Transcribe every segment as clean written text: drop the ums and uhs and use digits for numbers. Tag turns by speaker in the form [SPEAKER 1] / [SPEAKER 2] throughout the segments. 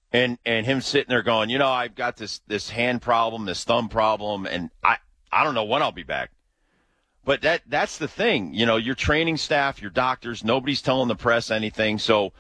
[SPEAKER 1] and him sitting there going, I've got this hand problem, this thumb problem, and I don't know when I'll be back. But that's the thing, your training staff, your doctors, nobody's telling the press anything. So,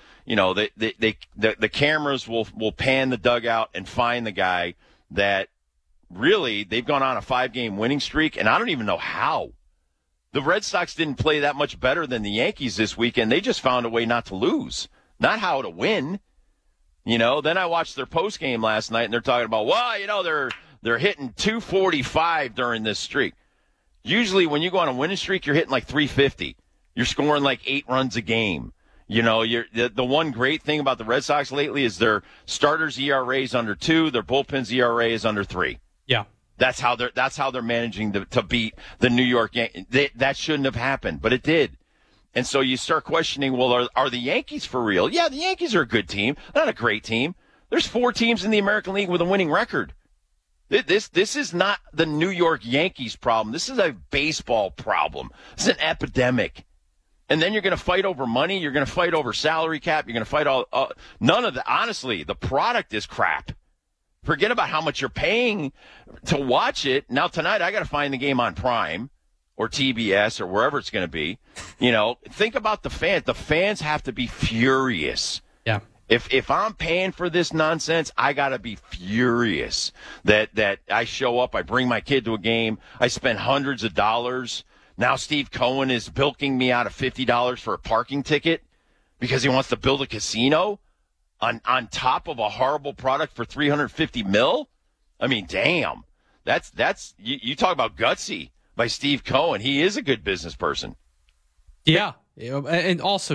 [SPEAKER 1] the cameras will pan the dugout and find the guy that really they've gone on a 5-game winning streak, and I don't even know how. The Red Sox didn't play that much better than the Yankees this weekend. They just found a way not to lose, not how to win. Then I watched their post game last night, and they're talking about, they're hitting 245 during this streak. Usually when you go on a winning streak, you're hitting like 350. You're scoring like 8 runs a game. The one great thing about the Red Sox lately is their starters' ERA is under 2, their bullpen's ERA is under 3.
[SPEAKER 2] Yeah.
[SPEAKER 1] That's how they're managing to beat the New York Yankees. That shouldn't have happened, but it did. And so you start questioning, well, are the Yankees for real? Yeah, the Yankees are a good team, not a great team. There's 4 teams in the American League with a winning record. This is not the New York Yankees problem. This is a baseball problem. This is an epidemic. And then you're going to fight over money. You're going to fight over salary cap. You're going to fight none of the. Honestly, the product is crap. Forget about how much you're paying to watch it. Now tonight, I got to find the game on Prime or TBS or wherever it's going to be. Think about the fans. The fans have to be furious.
[SPEAKER 2] Yeah.
[SPEAKER 1] If I'm paying for this nonsense, I got to be furious that I show up, I bring my kid to a game, I spend hundreds of dollars. Now steve Cohen is bilking me out of $50 for a parking ticket because he wants to build a casino on top of a horrible product for $350 million. I mean, damn. That's you talk about gutsy by Steve Cohen. He is a good business person.
[SPEAKER 2] Yeah. And also,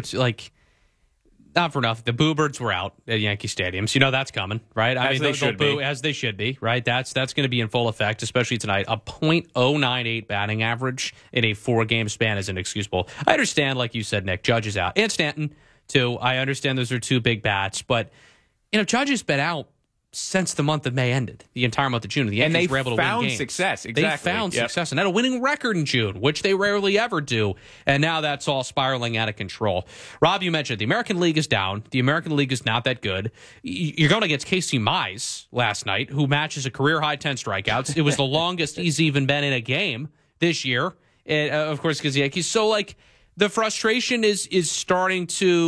[SPEAKER 2] not for nothing, the Boo Birds were out at Yankee Stadium. So that's coming, right?
[SPEAKER 3] As they should be.
[SPEAKER 2] As they should be, right? That's going to be in full effect, especially tonight. A .098 batting average in a 4-game span is inexcusable. I understand, like you said, Nick, Judge is out. And Stanton, too. I understand those are 2 big bats. But, Judge has been out since the month of May ended, the entire month of June. The Yankees were able to win games.
[SPEAKER 3] Success, exactly.
[SPEAKER 2] They found success and had a winning record in June, which they rarely ever do. And now that's all spiraling out of control. Rob, you mentioned the American League is down. The American League is not that good. You're going against Casey Mize last night, who matches a career-high 10 strikeouts. It was the longest he's even been in a game this year, of course, because the Yankees. So, the frustration is starting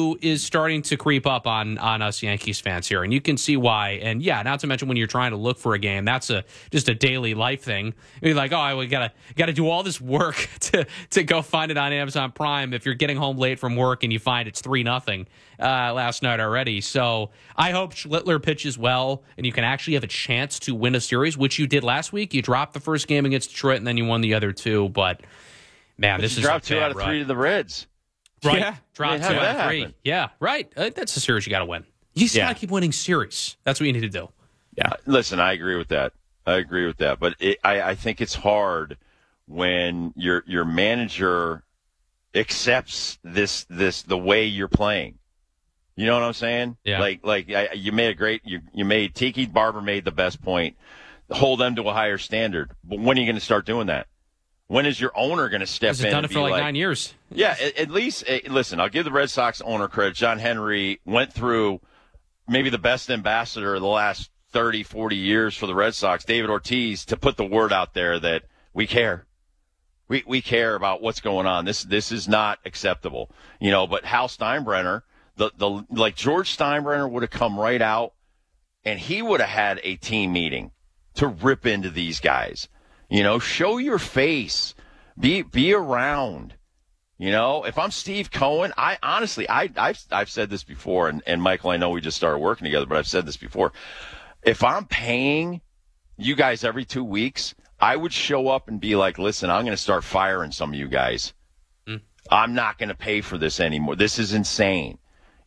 [SPEAKER 2] to creep up on us Yankees fans here, and you can see why. And yeah, not to mention when you're trying to look for a game, that's just a daily life thing. You're like, we gotta do all this work to go find it on Amazon Prime. If you're getting home late from work and you find it's 3-0 last night already. So I hope Schlittler pitches well, and you can actually have a chance to win a series, which you did last week. You dropped the first game against Detroit, and then you won the other 2, but. Man, this is
[SPEAKER 1] dropped 2 out of 3 to the Reds.
[SPEAKER 2] Right.
[SPEAKER 3] Yeah.
[SPEAKER 2] Dropped 2 out of 3.
[SPEAKER 1] Happen?
[SPEAKER 2] Yeah, right. That's a series you got to win. You just got to keep winning series. That's what you need to do.
[SPEAKER 3] Yeah.
[SPEAKER 1] Listen, I agree with that. But I think it's hard when your manager accepts the way you're playing. You know what I'm saying?
[SPEAKER 2] Yeah.
[SPEAKER 1] You made Tiki Barber made the best point. Hold them to a higher standard. But when are you going to start doing that? When is your owner going to step in?
[SPEAKER 2] He's done it for 9 years.
[SPEAKER 1] Yeah, at least, listen, I'll give the Red Sox owner credit. John Henry went through maybe the best ambassador of the last 30, 40 years for the Red Sox, David Ortiz, to put the word out there that we care. We care about what's going on. This is not acceptable. But Hal Steinbrenner, George Steinbrenner would have come right out, and he would have had a team meeting to rip into these guys. Show your face, be around. If I'm Steve Cohen, I've said this before, and Michael, I know we just started working together, but I've said this before. If I'm paying you guys every 2 weeks, I would show up and be like, listen, I'm going to start firing some of you guys. I'm not going to pay for this anymore. This is insane.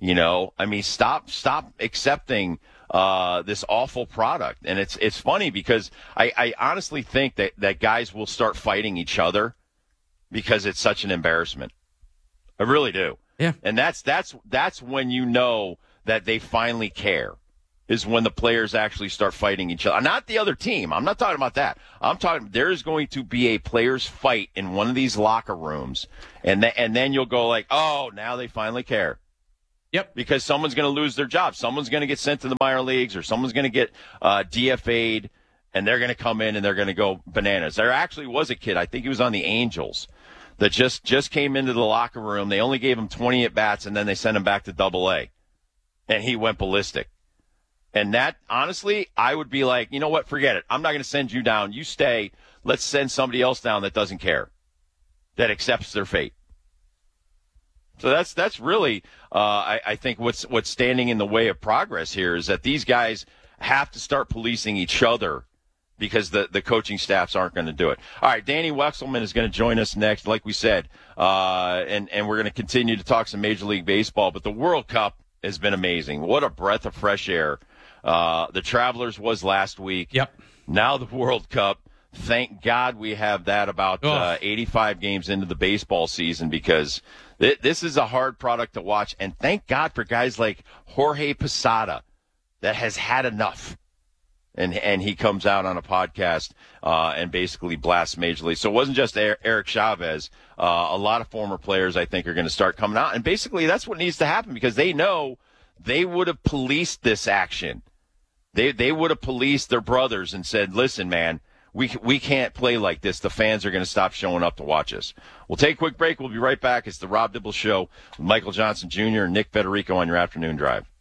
[SPEAKER 1] Stop accepting this awful product. And it's funny because I honestly think that guys will start fighting each other because it's such an embarrassment. I really do.
[SPEAKER 2] Yeah.
[SPEAKER 1] And that's when you know that they finally care, is when the players actually start fighting each other. Not the other team. I'm not talking about that. I'm talking there's going to be a players fight in one of these locker rooms, and then you'll go like, oh, now they finally care.
[SPEAKER 2] Yep.
[SPEAKER 1] Because someone's going to lose their job. Someone's going to get sent to the minor leagues, or someone's going to get DFA'd, and they're going to come in and they're going to go bananas. There actually was a kid, I think he was on the Angels, that just came into the locker room. They only gave him 20 at-bats, and then they sent him back to Double-A, and he went ballistic. And that, honestly, I would be like, you know what, forget it. I'm not going to send you down. You stay. Let's send somebody else down that doesn't care, that accepts their fate. So that's really, I think, what's standing in the way of progress here is that these guys have to start policing each other because the coaching staffs aren't going to do it. All right, Danny Wexelman is going to join us next, like we said, and we're going to continue to talk some Major League Baseball. But the World Cup has been amazing. What a breath of fresh air. The Travelers was last week.
[SPEAKER 2] Yep.
[SPEAKER 1] Now the World Cup. Thank God we have that about 85 games into the baseball season, because this is a hard product to watch. And thank God for guys like Jorge Posada that has had enough. And he comes out on a podcast and basically blasts Major League. So it wasn't just Eric Chavez. A lot of former players, I think, are going to start coming out. And basically that's what needs to happen, because they know they would have policed this action. They would have policed their brothers and said, listen, man, we can't play like this. The fans are going to stop showing up to watch us. We'll take a quick break. We'll be right back. It's the Rob Dibble Show with Michael Johnson Jr. and Nick Federico on your afternoon drive.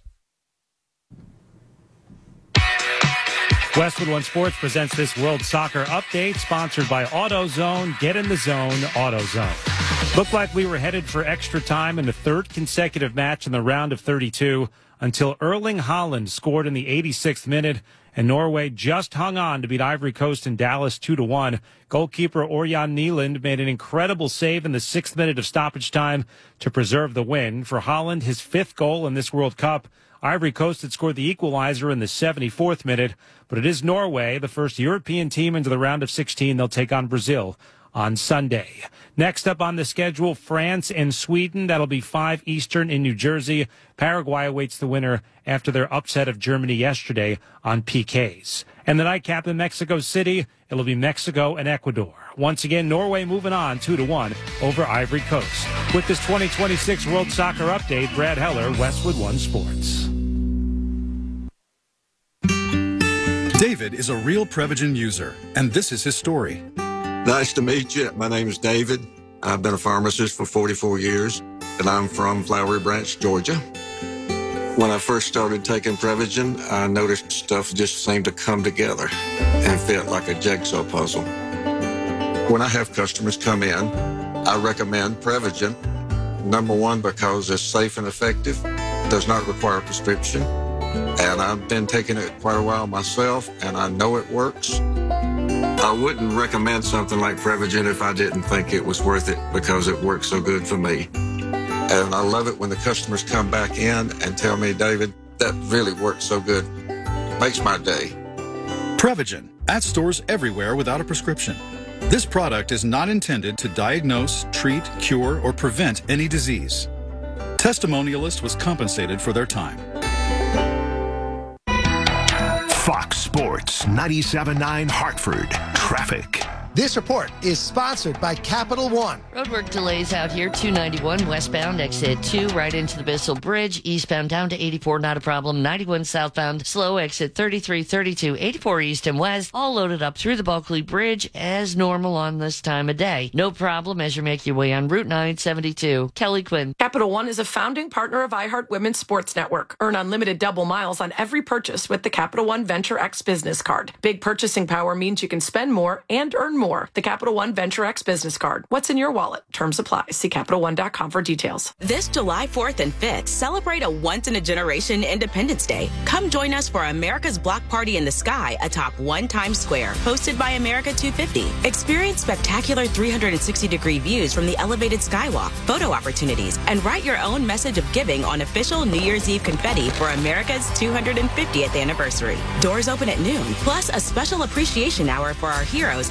[SPEAKER 3] Westwood One Sports presents this World Soccer Update, sponsored by AutoZone. Get in the zone, AutoZone. Looked like we were headed for extra time in the third consecutive match in the round of 32 until Erling Haaland scored in the 86th minute, and Norway just hung on to beat Ivory Coast in Dallas 2-1. Goalkeeper Orjan Nyland made an incredible save in the 6th minute of stoppage time to preserve the win. For Haaland, his 5th goal in this World Cup. Ivory Coast had scored the equalizer in the 74th minute, but it is Norway, the first European team into the round of 16. They'll take on Brazil on Sunday. Next up on the schedule, France and Sweden. That'll be 5 Eastern in New Jersey. Paraguay awaits the winner after their upset of Germany yesterday on PKs. And the nightcap in Mexico City, it'll be Mexico and Ecuador. Once again, Norway moving on 2-1 over Ivory Coast. With this 2026 World Soccer Update, Brad Heller, Westwood One Sports.
[SPEAKER 4] David is a real Prevagen user, and this is his story.
[SPEAKER 5] Nice to meet you. My name is David. I've been a pharmacist for 44 years, and I'm from Flowery Branch, Georgia. When I first started taking Prevagen, I noticed stuff just seemed to come together and fit like a jigsaw puzzle. When I have customers come in, I recommend Prevagen. Number one, because it's safe and effective, does not require a prescription, and I've been taking it quite a while myself, and I know it works. I wouldn't recommend something like Prevagen if I didn't think it was worth it, because it works so good for me. And I love it when the customers come back in and tell me, David, that really works so good. Makes my day.
[SPEAKER 4] Prevagen, at stores everywhere without a prescription. This product is not intended to diagnose, treat, cure, or prevent any disease. Testimonialist was compensated for their time.
[SPEAKER 6] Fox Sports 97.9 Hartford. Traffic.
[SPEAKER 7] This report is sponsored by Capital One.
[SPEAKER 8] Roadwork delays out here, 291 westbound, exit 2 right into the Bissell Bridge. Eastbound down to 84, not a problem. 91 southbound, slow exit 33, 32, 84 east and west. All loaded up through the Bulkley Bridge as normal on this time of day. No problem as you make your way on Route 972. Kelly Quinn.
[SPEAKER 9] Capital One is a founding partner of iHeart Women's Sports Network. Earn unlimited double miles on every purchase with the Capital One Venture X business card. Big purchasing power means you can spend more and earn more. The Capital One Venture X business card. What's in your wallet? Terms apply. See CapitalOne.com for details.
[SPEAKER 10] This July 4th and 5th, celebrate a once-in-a-generation Independence Day. Come join us for America's Block Party in the Sky atop One Times Square, hosted by America 250. Experience spectacular 360-degree views from the elevated skywalk, photo opportunities, and write your own message of giving on official New Year's Eve confetti for America's 250th anniversary. Doors open at noon, plus a special appreciation hour for our heroes at 11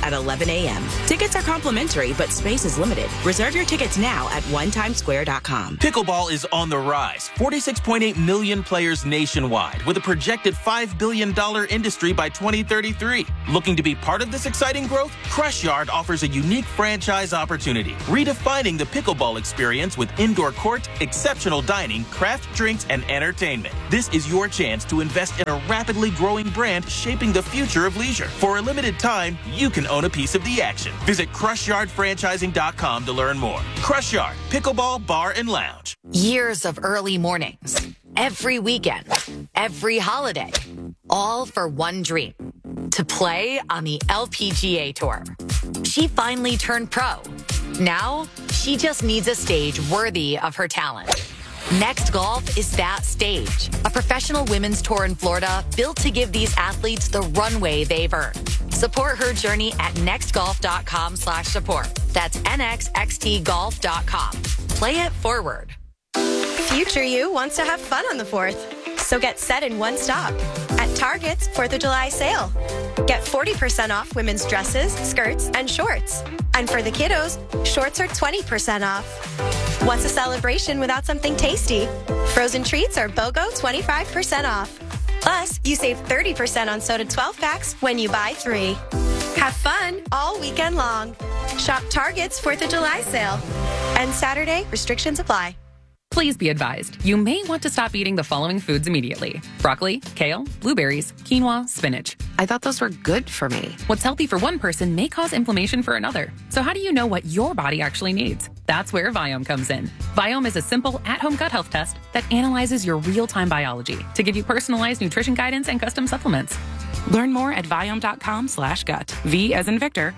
[SPEAKER 10] 11 a.m. Tickets are complimentary, but space is limited. Reserve your tickets now at onetimesquare.com.
[SPEAKER 11] Pickleball is on the rise. 46.8 million players nationwide, with a projected $5 billion industry by 2033. Looking to be part of this exciting growth? Crush Yard offers a unique franchise opportunity, redefining the pickleball experience with indoor court, exceptional dining, craft drinks, and entertainment. This is your chance to invest in a rapidly growing brand shaping the future of leisure. For a limited time, you can own a piece of the action. Visit CrushYardFranchising.com to learn more. Crush Yard, Pickleball Bar and Lounge.
[SPEAKER 12] Years of early mornings, every weekend, every holiday, all for one dream, to play on the LPGA Tour. She finally turned pro. Now, she just needs a stage worthy of her talent. Next Golf is that stage, a professional women's tour in Florida built to give these athletes the runway they've earned. Support her journey at nextgolf.com/support. That's nxxtgolf.com. Play it forward.
[SPEAKER 13] Future you wants to have fun on the 4th. So get set in one stop. At Target's 4th of July sale. Get 40% off women's dresses, skirts, and shorts. And for the kiddos, shorts are 20% off. What's a celebration without something tasty? Frozen treats are BOGO 25% off. Plus, you save 30% on soda 12-packs when you buy 3. Have fun all weekend long. Shop Target's 4th of July sale. And Saturday, restrictions apply.
[SPEAKER 14] Please be advised, you may want to stop eating the following foods immediately. Broccoli, kale, blueberries, quinoa, spinach.
[SPEAKER 15] I thought those were good for me.
[SPEAKER 14] What's healthy for one person may cause inflammation for another. So how do you know what your body actually needs? That's where Viome comes in. Viome is a simple at-home gut health test that analyzes your real-time biology to give you personalized nutrition guidance and custom supplements.
[SPEAKER 10] Learn more at Viome.com/gut. V as in Victor,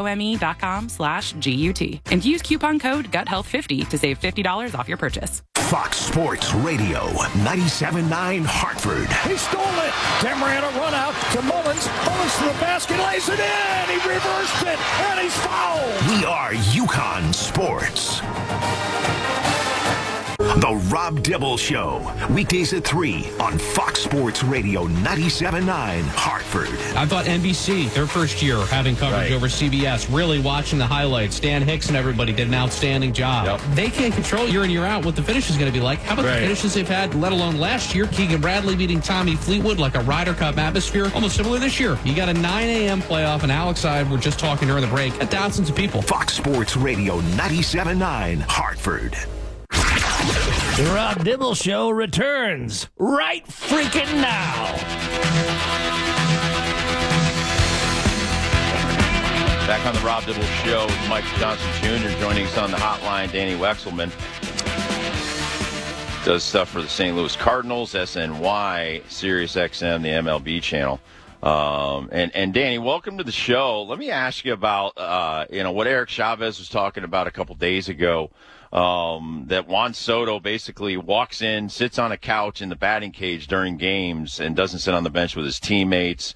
[SPEAKER 10] IOME.com/GUT. And use coupon code GUTHEALTH50 to save $50 off your purchase.
[SPEAKER 6] Fox Sports Radio, 97.9 Hartford.
[SPEAKER 3] He stole it. Camarena run out to Mullins. Mullins to the basket, lays it in. He reversed it, and he's fouled.
[SPEAKER 6] We are UConn Sports. The Rob Dibble Show, weekdays at 3 on Fox Sports Radio 97.9 Hartford.
[SPEAKER 2] I thought NBC, their first year having coverage over CBS, really watching the highlights. Dan Hicks and everybody did an outstanding job. Yep. They can't control year in, year out what the finish is going to be like. How about the finishes they've had, let alone last year? Keegan Bradley beating Tommy Fleetwood like a Ryder Cup atmosphere. Almost similar this year. You got a 9 a.m. playoff, and Alex and I were just talking during the break at thousands of people.
[SPEAKER 6] Fox Sports Radio 97.9 Hartford.
[SPEAKER 16] The Rob Dibble Show returns right freaking now.
[SPEAKER 1] Back on the Rob Dibble Show with Mike Johnson Jr. Joining us on the hotline, Danny Wexelman. Does stuff for the St. Louis Cardinals, SNY, SiriusXM, the MLB channel. And Danny, welcome to the show. Let me ask you about, what Eric Chavez was talking about a couple days ago. That Juan Soto basically walks in, sits on a couch in the batting cage during games and doesn't sit on the bench with his teammates,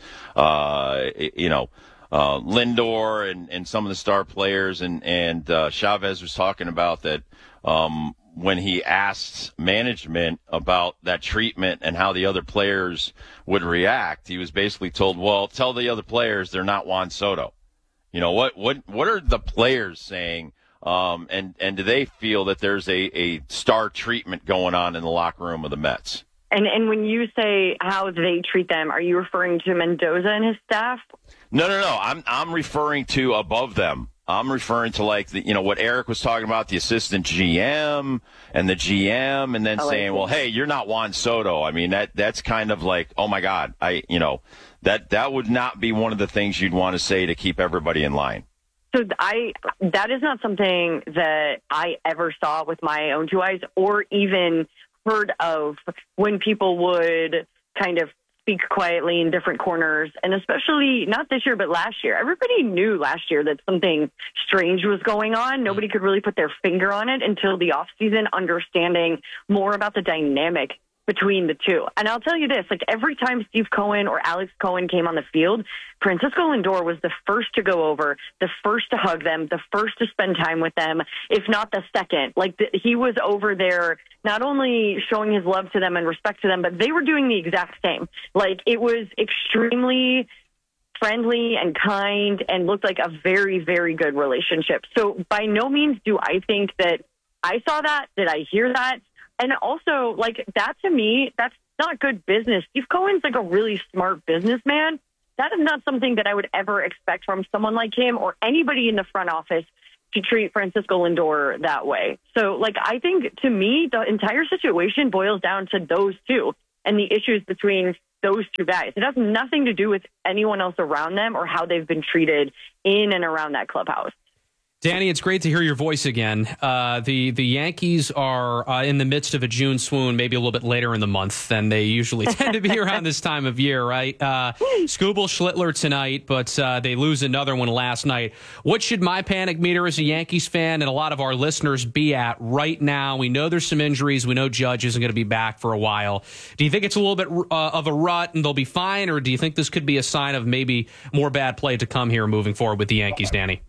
[SPEAKER 1] Lindor and some of the star players. And Chavez was talking about that when he asked management about that treatment and how the other players would react, he was basically told, well, tell the other players they're not Juan Soto. You know, what are the players saying? And do they feel that there's a star treatment going on in the locker room of the Mets?
[SPEAKER 17] And when you say how they treat them, are you referring to Mendoza and his staff? No. I'm referring to above them. I'm referring to what Eric was talking about, the assistant GM and the GM, and then saying, well, hey, you're not Juan Soto. I mean, that's kind of like, oh my God, that would not be one of the things you'd want to say to keep everybody in line. So that is not something that I ever saw with my own two eyes or even heard of when people would kind of speak quietly in different corners, and especially not this year, but last year. Everybody knew last year that something strange was going on. Nobody could really put their finger on it until the offseason, understanding more about the dynamic between the two. And I'll tell you this, every time Steve Cohen or Alex Cohen came on the field, Francisco Lindor was the first to go over, the first to hug them, the first to spend time with them, if not the second. He was over there not only showing his love to them and respect to them, but they were doing the exact same. It was extremely friendly and kind and looked like a very, very good relationship. So by no means do I think that I saw that. Did I hear that? And also, like, that to me, that's not good business. Steve Cohen's like a really smart businessman. That is not something that I would ever expect from someone like him or anybody in the front office to treat Francisco Lindor that way. So, like, I think, to me, the entire situation boils down to those two and the issues between those two guys. It has nothing to do with anyone else around them or how they've been treated in and around that clubhouse.
[SPEAKER 2] Danny, it's great to hear your voice again. The Yankees are in the midst of a June swoon, maybe a little bit later in the month than they usually tend to be around this time of year, right? Skubal Schlittler tonight, but they lose another one last night. What should my panic meter as a Yankees fan and a lot of our listeners be at right now? We know there's some injuries. We know Judge isn't going to be back for a while. Do you think it's a little bit of a rut and they'll be fine, or do you think this could be a sign of maybe more bad play to come here moving forward with the Yankees, Danny?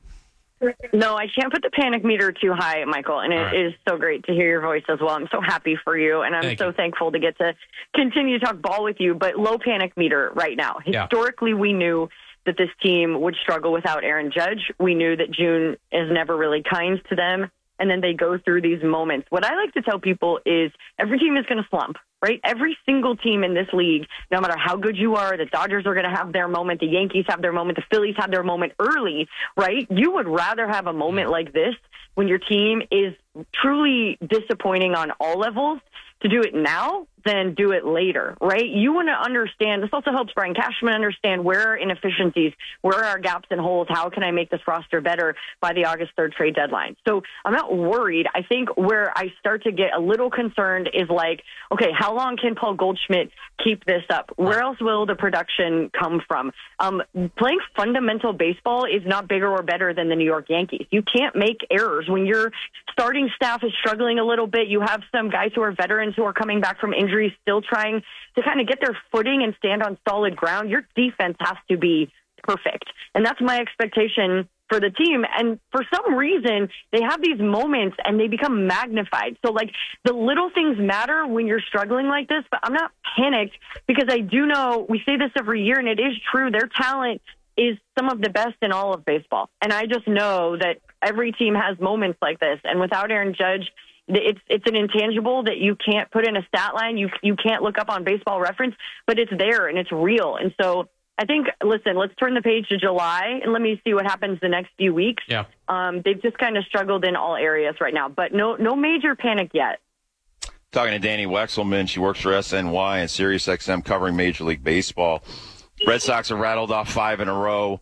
[SPEAKER 17] No, I can't put the panic meter too high, Michael, and it is so great to hear your voice as well. I'm so happy for you, and I'm so thankful to get to continue to talk ball with you, but low panic meter right now. Historically, we knew that this team would struggle without Aaron Judge. We knew that June is never really kind to them, and then they go through these moments. What I like to tell people is every team is going to slump, right? Every single team in this league, no matter how good you are, the Dodgers are going to have their moment, the Yankees have their moment, the Phillies have their moment early, right? You would rather have a moment like this when your team is truly disappointing on all levels to do it now than do it later, right? You want to understand, this also helps Brian Cashman understand where are inefficiencies, where are gaps and holes, how can I make this roster better by the August 3rd trade deadline? So I'm not worried. I think where I start to get a little concerned is like, okay, how long can Paul Goldschmidt keep this up? Where else will the production come from? Playing fundamental baseball is not bigger or better than the New York Yankees. You can't make errors. When your starting staff is struggling a little bit, you have some guys who are veterans who are coming back from injuries, still trying to kind of get their footing and stand on solid ground. Your defense has to be perfect. And that's my expectation for the team. And for some reason, they have these moments and they become magnified. So, like, the little things matter when you're struggling like this, but I'm not panicked because I do know, we say this every year, and it is true, their talent is some of the best in all of baseball. And I just know that every team has moments like this. And without Aaron Judge, it's an intangible that you can't put in a stat line. You can't look up on Baseball Reference, but it's there and it's real. And so I think, listen, let's turn the page to July and let me see what happens the next few weeks.
[SPEAKER 2] Yeah.
[SPEAKER 17] They've just kind of struggled in all areas right now, but no major panic yet.
[SPEAKER 1] Talking to Danny Wexelman, she works for SNY and SiriusXM covering Major League Baseball. Red Sox have rattled off 5 in a row.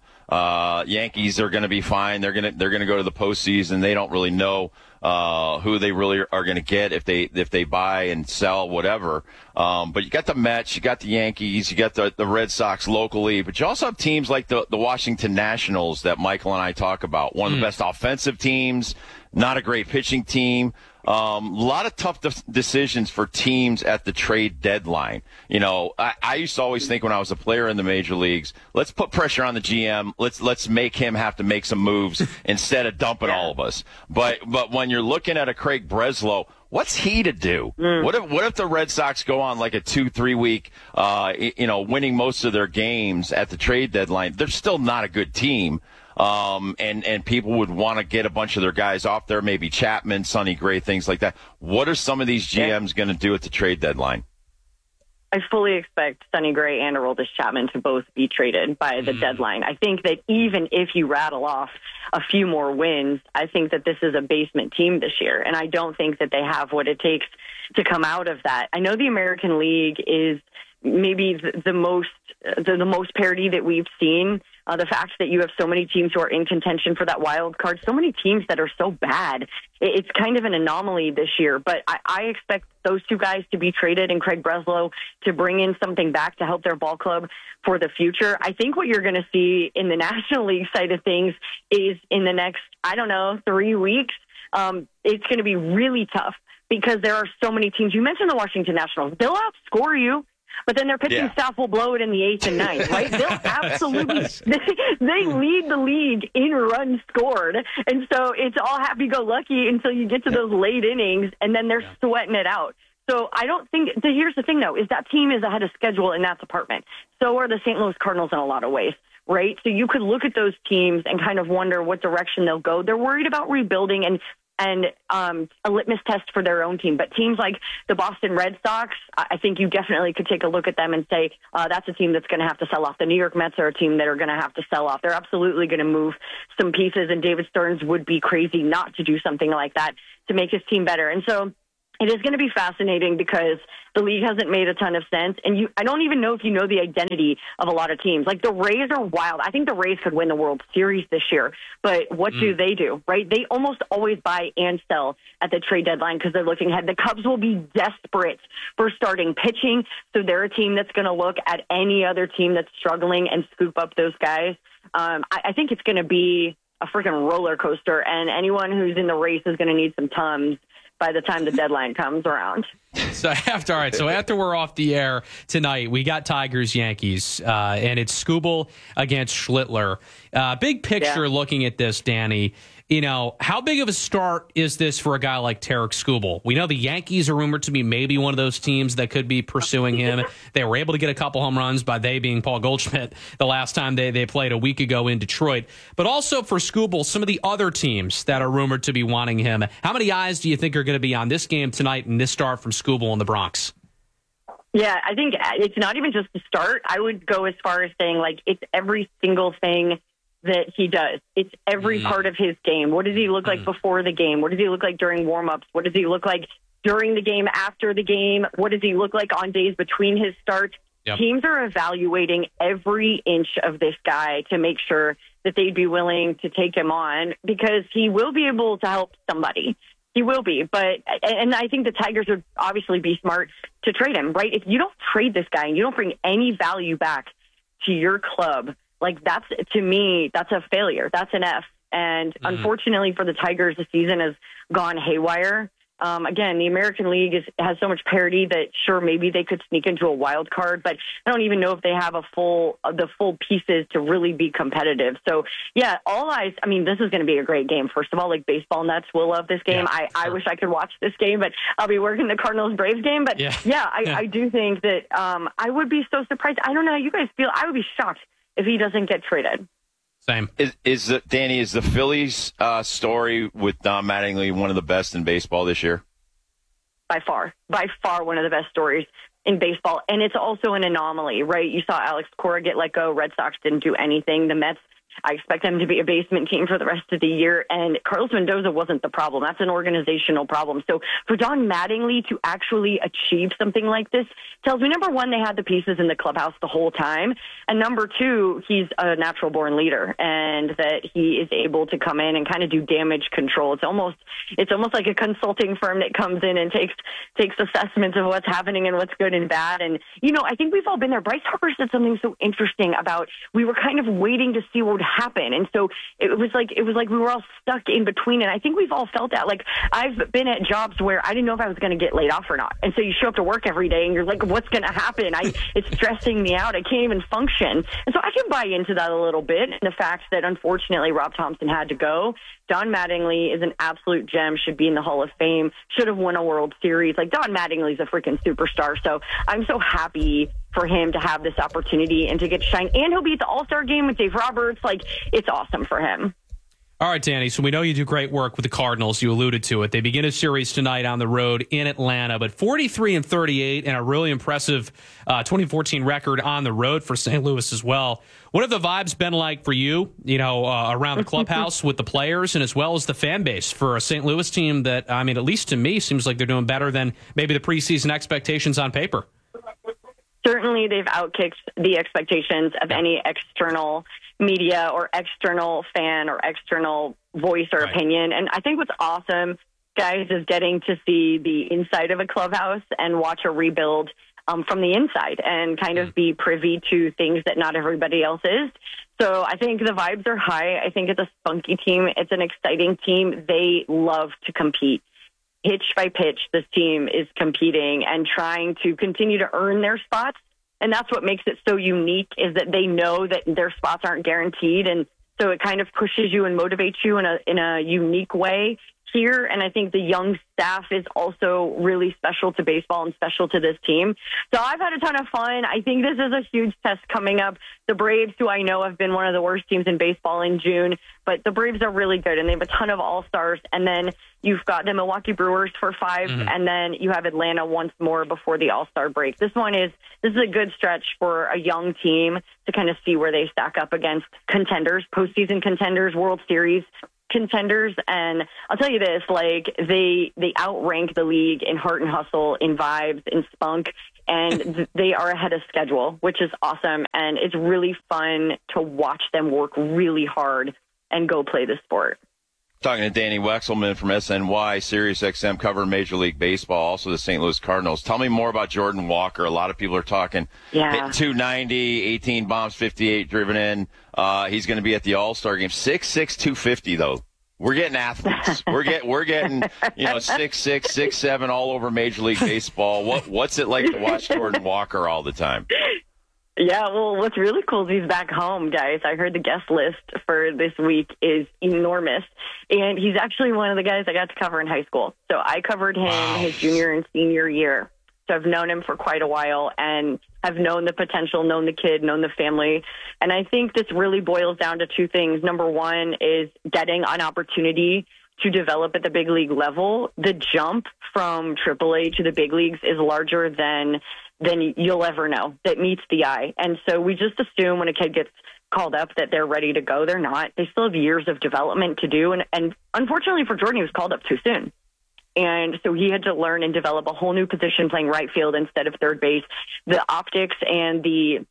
[SPEAKER 1] Yankees are going to be fine. They're going to go to the postseason. They don't really know who they really are going to get if they buy and sell, whatever. But you got the Mets, you got the Yankees, you got the Red Sox locally, but you also have teams like the Washington Nationals that Michael and I talk about. One of the best offensive teams, not a great pitching team. A lot of tough decisions for teams at the trade deadline. You know, I used to always think when I was a player in the major leagues, let's put pressure on the GM. Let's make him have to make some moves instead of dumping all of us. But when you're looking at a Craig Breslow, what's he to do? What if the Red Sox go on like a 2-3 week, winning most of their games at the trade deadline? They're still not a good team. And people would want to get a bunch of their guys off there, maybe Chapman, Sonny Gray, things like that. What are some of these GMs going to do at the trade deadline?
[SPEAKER 17] I fully expect Sonny Gray and Aroldis Chapman to both be traded by the deadline. I think that even if you rattle off a few more wins, I think that this is a basement team this year, and I don't think that they have what it takes to come out of that. I know the American League is maybe the most parity that we've seen. The fact that you have so many teams who are in contention for that wild card, so many teams that are so bad, it's kind of an anomaly this year. But I expect those two guys to be traded and Craig Breslow to bring in something back to help their ball club for the future. I think what you're going to see in the National League side of things is in the next, 3 weeks, it's going to be really tough because there are so many teams. You mentioned the Washington Nationals. They'll outscore you. But then their pitching staff will blow it in the 8th and 9th, right? They'll absolutely, they lead the league in runs scored. And so it's all happy-go-lucky until you get to those late innings, and then they're sweating it out. So I don't think, here's the thing, though, is that team is ahead of schedule in that department. So are the St. Louis Cardinals in a lot of ways. right? So you could look at those teams and kind of wonder what direction they'll go. They're worried about rebuilding and a litmus test for their own team. But teams like the Boston Red Sox, I think you definitely could take a look at them and say, that's a team that's going to have to sell off. The New York Mets are a team that are going to have to sell off. They're absolutely going to move some pieces, and David Stearns would be crazy not to do something like that to make his team better. And so it is going to be fascinating because the league hasn't made a ton of sense. And I don't even know if you know the identity of a lot of teams. Like the Rays are wild. I think the Rays could win the World Series this year. But what do, right? They almost always buy and sell at the trade deadline because they're looking ahead. The Cubs will be desperate for starting pitching. So they're a team that's going to look at any other team that's struggling and scoop up those guys. I think it's going to be a freaking roller coaster. And anyone who's in the race is going to need some Tums by the time the deadline comes around.
[SPEAKER 2] So after we're off the air tonight, we got Tigers-Yankees, and it's Skubal against Schlittler. Big picture looking at this, Danny, how big of a start is this for a guy like Tarik Skubal? We know the Yankees are rumored to be maybe one of those teams that could be pursuing him. They were able to get a couple home runs, by they being Paul Goldschmidt, the last time they played a week ago in Detroit. But also for Skubal, some of the other teams that are rumored to be wanting him. How many eyes do you think are going to be on this game tonight and this start from Skubal in the Bronx?
[SPEAKER 17] Yeah, I think it's not even just the start. I would go as far as saying, it's every single thing that he does. It's every part of his game. What does he look like before the game? What does he look like during warm-ups? What does he look like during the game, after the game? What does he look like on days between his starts? Yep. Teams are evaluating every inch of this guy to make sure that they'd be willing to take him on because he will be able to help somebody. He will be, and I think the Tigers would obviously be smart to trade him, right? If you don't trade this guy and you don't bring any value back to your club, to me, that's a failure. That's an F. And unfortunately for the Tigers, the season has gone haywire. Again, the American League has so much parity that sure, maybe they could sneak into a wild card, but I don't even know if they have the full pieces to really be competitive. So yeah, all eyes. I mean, this is going to be a great game. First of all, baseball nuts will love this game. Yeah, I wish I could watch this game, but I'll be working the Cardinals-Braves game. But I do think that I would be so surprised. I don't know how you guys feel. I would be shocked if he doesn't get traded.
[SPEAKER 2] Same.
[SPEAKER 1] Danny, is the Phillies story with Don Mattingly one of the best in baseball this year?
[SPEAKER 17] By far one of the best stories in baseball. And it's also an anomaly, right? You saw Alex Cora get let go. Red Sox didn't do anything. The Mets, I expect them to be a basement team for the rest of the year. And Carlos Mendoza wasn't the problem. That's an organizational problem. So for Don Mattingly to actually achieve something like this tells me, number one, they had the pieces in the clubhouse the whole time. And number two, he's a natural born leader and that he is able to come in and kind of do damage control. It's almost like a consulting firm that comes in and takes assessments of what's happening and what's good and bad. And, I think we've all been there. Bryce Harper said something so interesting about we were kind of waiting to see what would happen. And so it was like we were all stuck in between. And I think we've all felt that. Like I've been at jobs where I didn't know if I was going to get laid off or not. And so you show up to work every day and you're like, what's going to happen? It's stressing me out. I can't even function. And so I can buy into that a little bit. And the fact that unfortunately Rob Thompson had to go. Don Mattingly is an absolute gem, should be in the Hall of Fame, should have won a World Series. Don Mattingly's a freaking superstar. So I'm so happy for him to have this opportunity and to get to shine. And he'll be at the All-Star game with Dave Roberts. It's awesome for him.
[SPEAKER 2] All right, Danny, so we know you do great work with the Cardinals. You alluded to it. They begin a series tonight on the road in Atlanta, but 43-38 and a really impressive 2014 record on the road for St. Louis as well. What have the vibes been like for you, around the clubhouse with the players and as well as the fan base for a St. Louis team that, at least to me, seems like they're doing better than maybe the preseason expectations on paper?
[SPEAKER 17] Certainly, they've outkicked the expectations of any external media or external fan or external voice or opinion. And I think what's awesome, guys, is getting to see the inside of a clubhouse and watch a rebuild from the inside and kind of be privy to things that not everybody else is. So I think the vibes are high. I think it's a spunky team. It's an exciting team. They love to compete. Pitch by pitch, this team is competing and trying to continue to earn their spots. And that's what makes it so unique, is that they know that their spots aren't guaranteed. And so it kind of pushes you and motivates you in a unique way here, and I think the young staff is also really special to baseball and special to this team. So I've had a ton of fun. I think this is a huge test coming up. The Braves, who I know have been one of the worst teams in baseball in June, but the Braves are really good, and they have a ton of all-stars. And then you've got the Milwaukee Brewers for 5, and then you have Atlanta once more before the all-star break. This is a good stretch for a young team to kind of see where they stack up against contenders, postseason contenders, World Series contenders. And I'll tell you this, like they outrank the league in heart and hustle, in vibes, in spunk, and they are ahead of schedule, which is awesome. And it's really fun to watch them work really hard and go play the sport.
[SPEAKER 1] Talking to Danny Wexelman from SNY, Sirius XM, covering Major League Baseball, also the St. Louis Cardinals. Tell me more about Jordan Walker. A lot of people are talking hitting 290, 18 bombs, 58 driven in. He's going to be at the All-Star game. 6'6", 250, though. We're getting athletes. We're getting 6'6", 6'7", all over Major League Baseball. What's it like to watch Jordan Walker all the time?
[SPEAKER 17] Yeah, well, what's really cool is he's back home, guys. I heard the guest list for this week is enormous, and he's actually one of the guys I got to cover in high school. So I covered him his junior and senior year. So I've known him for quite a while and have known the potential, known the kid, known the family. And I think this really boils down to two things. Number one is getting an opportunity to develop at the big league level. The jump from AAA to the big leagues is larger than you'll ever know. That meets the eye. And so we just assume when a kid gets called up that they're ready to go. They're not. They still have years of development to do. And unfortunately for Jordan, he was called up too soon. And so he had to learn and develop a whole new position playing right field instead of third base. The optics and the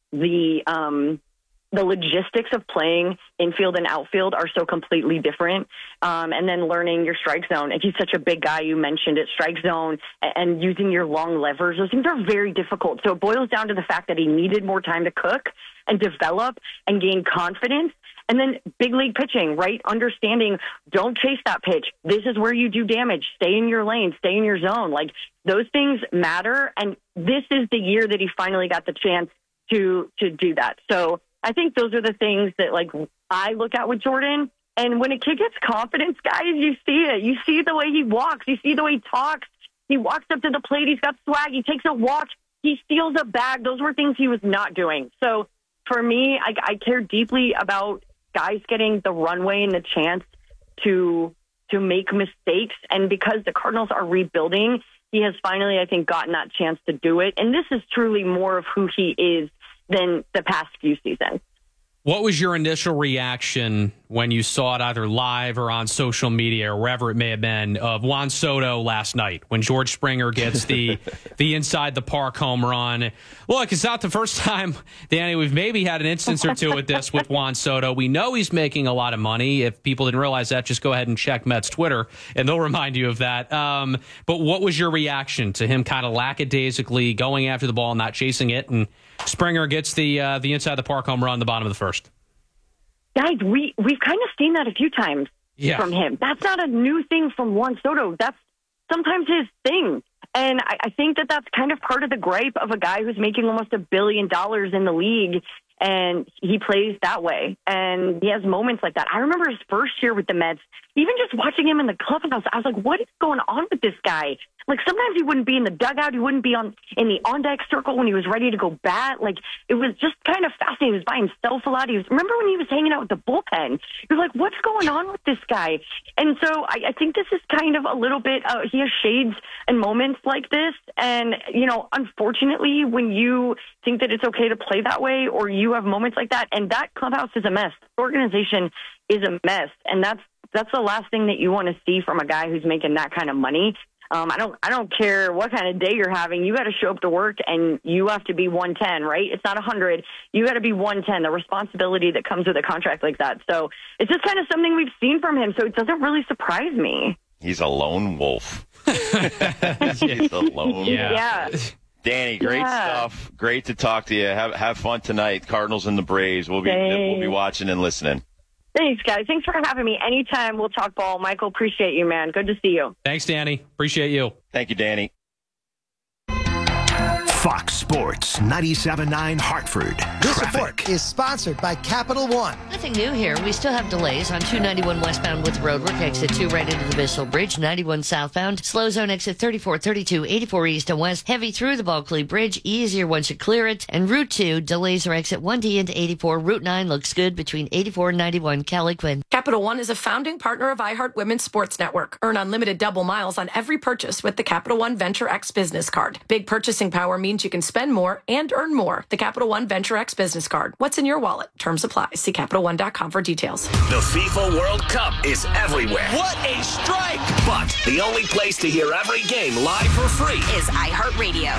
[SPEAKER 17] logistics of playing infield and outfield are so completely different. And then learning your strike zone. And he's such a big guy. You mentioned it, strike zone, and using your long levers. Those things are very difficult. So it boils down to the fact that he needed more time to cook and develop and gain confidence. And then big league pitching, right? Understanding, don't chase that pitch. This is where you do damage. Stay in your lane. Stay in your zone. Like, those things matter. And this is the year that he finally got the chance to do that. So I think those are the things that, like, I look at with Jordan. And when a kid gets confidence, guys, you see it. You see the way he walks. You see the way he talks. He walks up to the plate. He's got swag. He takes a walk. He steals a bag. Those were things he was not doing. So for me, I care deeply about guys getting the runway and the chance to make mistakes. And because the Cardinals are rebuilding, he has finally, I think, gotten that chance to do it. And this is truly more of who he is than the past few seasons.
[SPEAKER 2] What was your initial reaction when you saw it either live or on social media or wherever it may have been of Juan Soto last night when George Springer gets the inside the park home run? Look, it's not the first time, Danny, we've maybe had an instance or two with this with Juan Soto. We know he's making a lot of money. If people didn't realize that, just go ahead and check Mets Twitter, and they'll remind you of that. But what was your reaction to him kind of lackadaisically going after the ball and not chasing it, and Springer gets the inside the park home run in the bottom of the first?
[SPEAKER 17] Guys, we've kind of seen that a few times from him. That's not a new thing from Juan Soto. That's sometimes his thing. And I think that's kind of part of the gripe of a guy who's making almost $1 billion in the league, and he plays that way. And he has moments like that. I remember his first year with the Mets, even just watching him in the clubhouse, I was like, what is going on with this guy? Like, sometimes he wouldn't be in the dugout. He wouldn't be in the on-deck circle when he was ready to go bat. Like, it was just kind of fascinating. He was by himself a lot. Remember when he was hanging out with the bullpen? You're like, what's going on with this guy? And so I think this is kind of a little bit, he has shades and moments like this. And, unfortunately, when you think that it's okay to play that way, or you have moments like that, and that clubhouse is a mess. The organization is a mess. And that's the last thing that you want to see from a guy who's making that kind of money. I don't care what kind of day you're having. You got to show up to work, and you have to be 110, right? It's not 100. You got to be 110. The responsibility that comes with a contract like that. So it's just kind of something we've seen from him. So it doesn't really surprise me.
[SPEAKER 1] He's a lone wolf. He's a lone wolf.
[SPEAKER 17] Yeah.
[SPEAKER 1] Danny, great stuff. Great to talk to you. Have fun tonight. Cardinals and the Braves. We'll be watching and listening.
[SPEAKER 17] Thanks, guys. Thanks for having me. Anytime we'll talk ball. Michael, appreciate you, man. Good to see you.
[SPEAKER 2] Thanks, Danny. Appreciate you.
[SPEAKER 1] Thank you, Danny.
[SPEAKER 6] Fox Sports 97.9 Hartford.
[SPEAKER 7] This
[SPEAKER 6] Traffic.
[SPEAKER 7] report is sponsored by Capital One.
[SPEAKER 8] Nothing new here. We still have delays on 291 westbound with roadwork, exit 2 right into the Bissell Bridge, 91 southbound, slow zone exit 34, 32, 84 east and west, heavy through the Bulkley Bridge, easier once you clear it, and Route 2, delays are exit 1D into 84, Route 9 looks good between 84 and 91, Cali Quinn.
[SPEAKER 9] Capital One is a founding partner of iHeart Women's Sports Network. Earn unlimited double miles on every purchase with the Capital One Venture X Business Card. Big purchasing power means you can spend more and earn more. The Capital One Venture X Business Card. What's in your wallet? Terms apply. See CapitalOne.com for details.
[SPEAKER 6] The FIFA World Cup is everywhere.
[SPEAKER 16] What a strike!
[SPEAKER 6] But the only place to hear every game live for free
[SPEAKER 10] is iHeartRadio.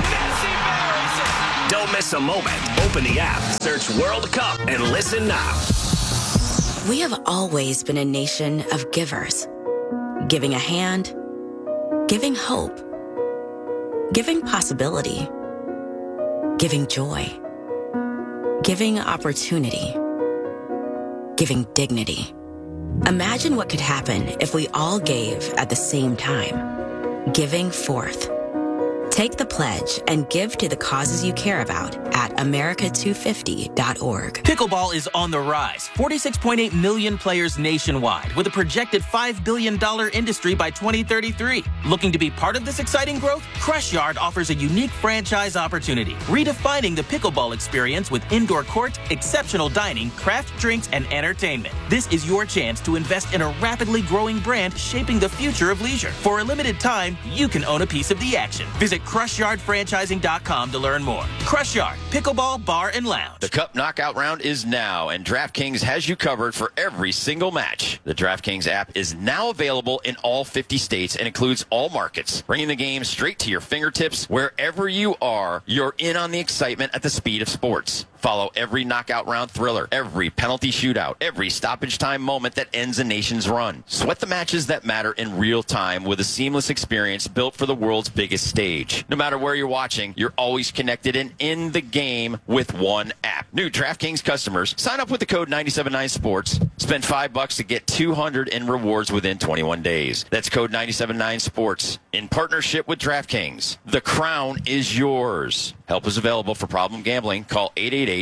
[SPEAKER 6] Don't miss a moment. Open the app, search World Cup, and listen now.
[SPEAKER 10] We have always been a nation of givers. Giving a hand, giving hope, giving possibility, giving joy, giving opportunity, giving dignity. Imagine what could happen if we all gave at the same time. Giving forth. Take the pledge and give to the causes you care about at America250.org.
[SPEAKER 11] Pickleball is on the rise. 46.8 million players nationwide with a projected $5 billion industry by 2033. Looking to be part of this exciting growth? Crush Yard offers a unique franchise opportunity, redefining the pickleball experience with indoor court, exceptional dining, craft drinks, and entertainment. This is your chance to invest in a rapidly growing brand shaping the future of leisure. For a limited time, you can own a piece of the action. Visit CrushYardFranchising.com to learn more. Crush Yard, pickleball, bar, and lounge.
[SPEAKER 1] The Cup Knockout Round is now, and DraftKings has you covered for every single match. The DraftKings app is now available in all 50 states and includes all markets, bringing the game straight to your fingertips wherever you are. You're in on the excitement at the speed of sports. Follow every knockout round thriller, every penalty shootout, every stoppage time moment that ends a nation's run. Sweat the matches that matter in real time with a seamless experience built for the world's biggest stage. No matter where you're watching, you're always connected and in the game with one app. New DraftKings customers, sign up with the code 979sports. Spend $5 to get $200 in rewards within 21 days. That's code 979sports. In partnership with DraftKings, the crown is yours. Help is available for problem gambling. Call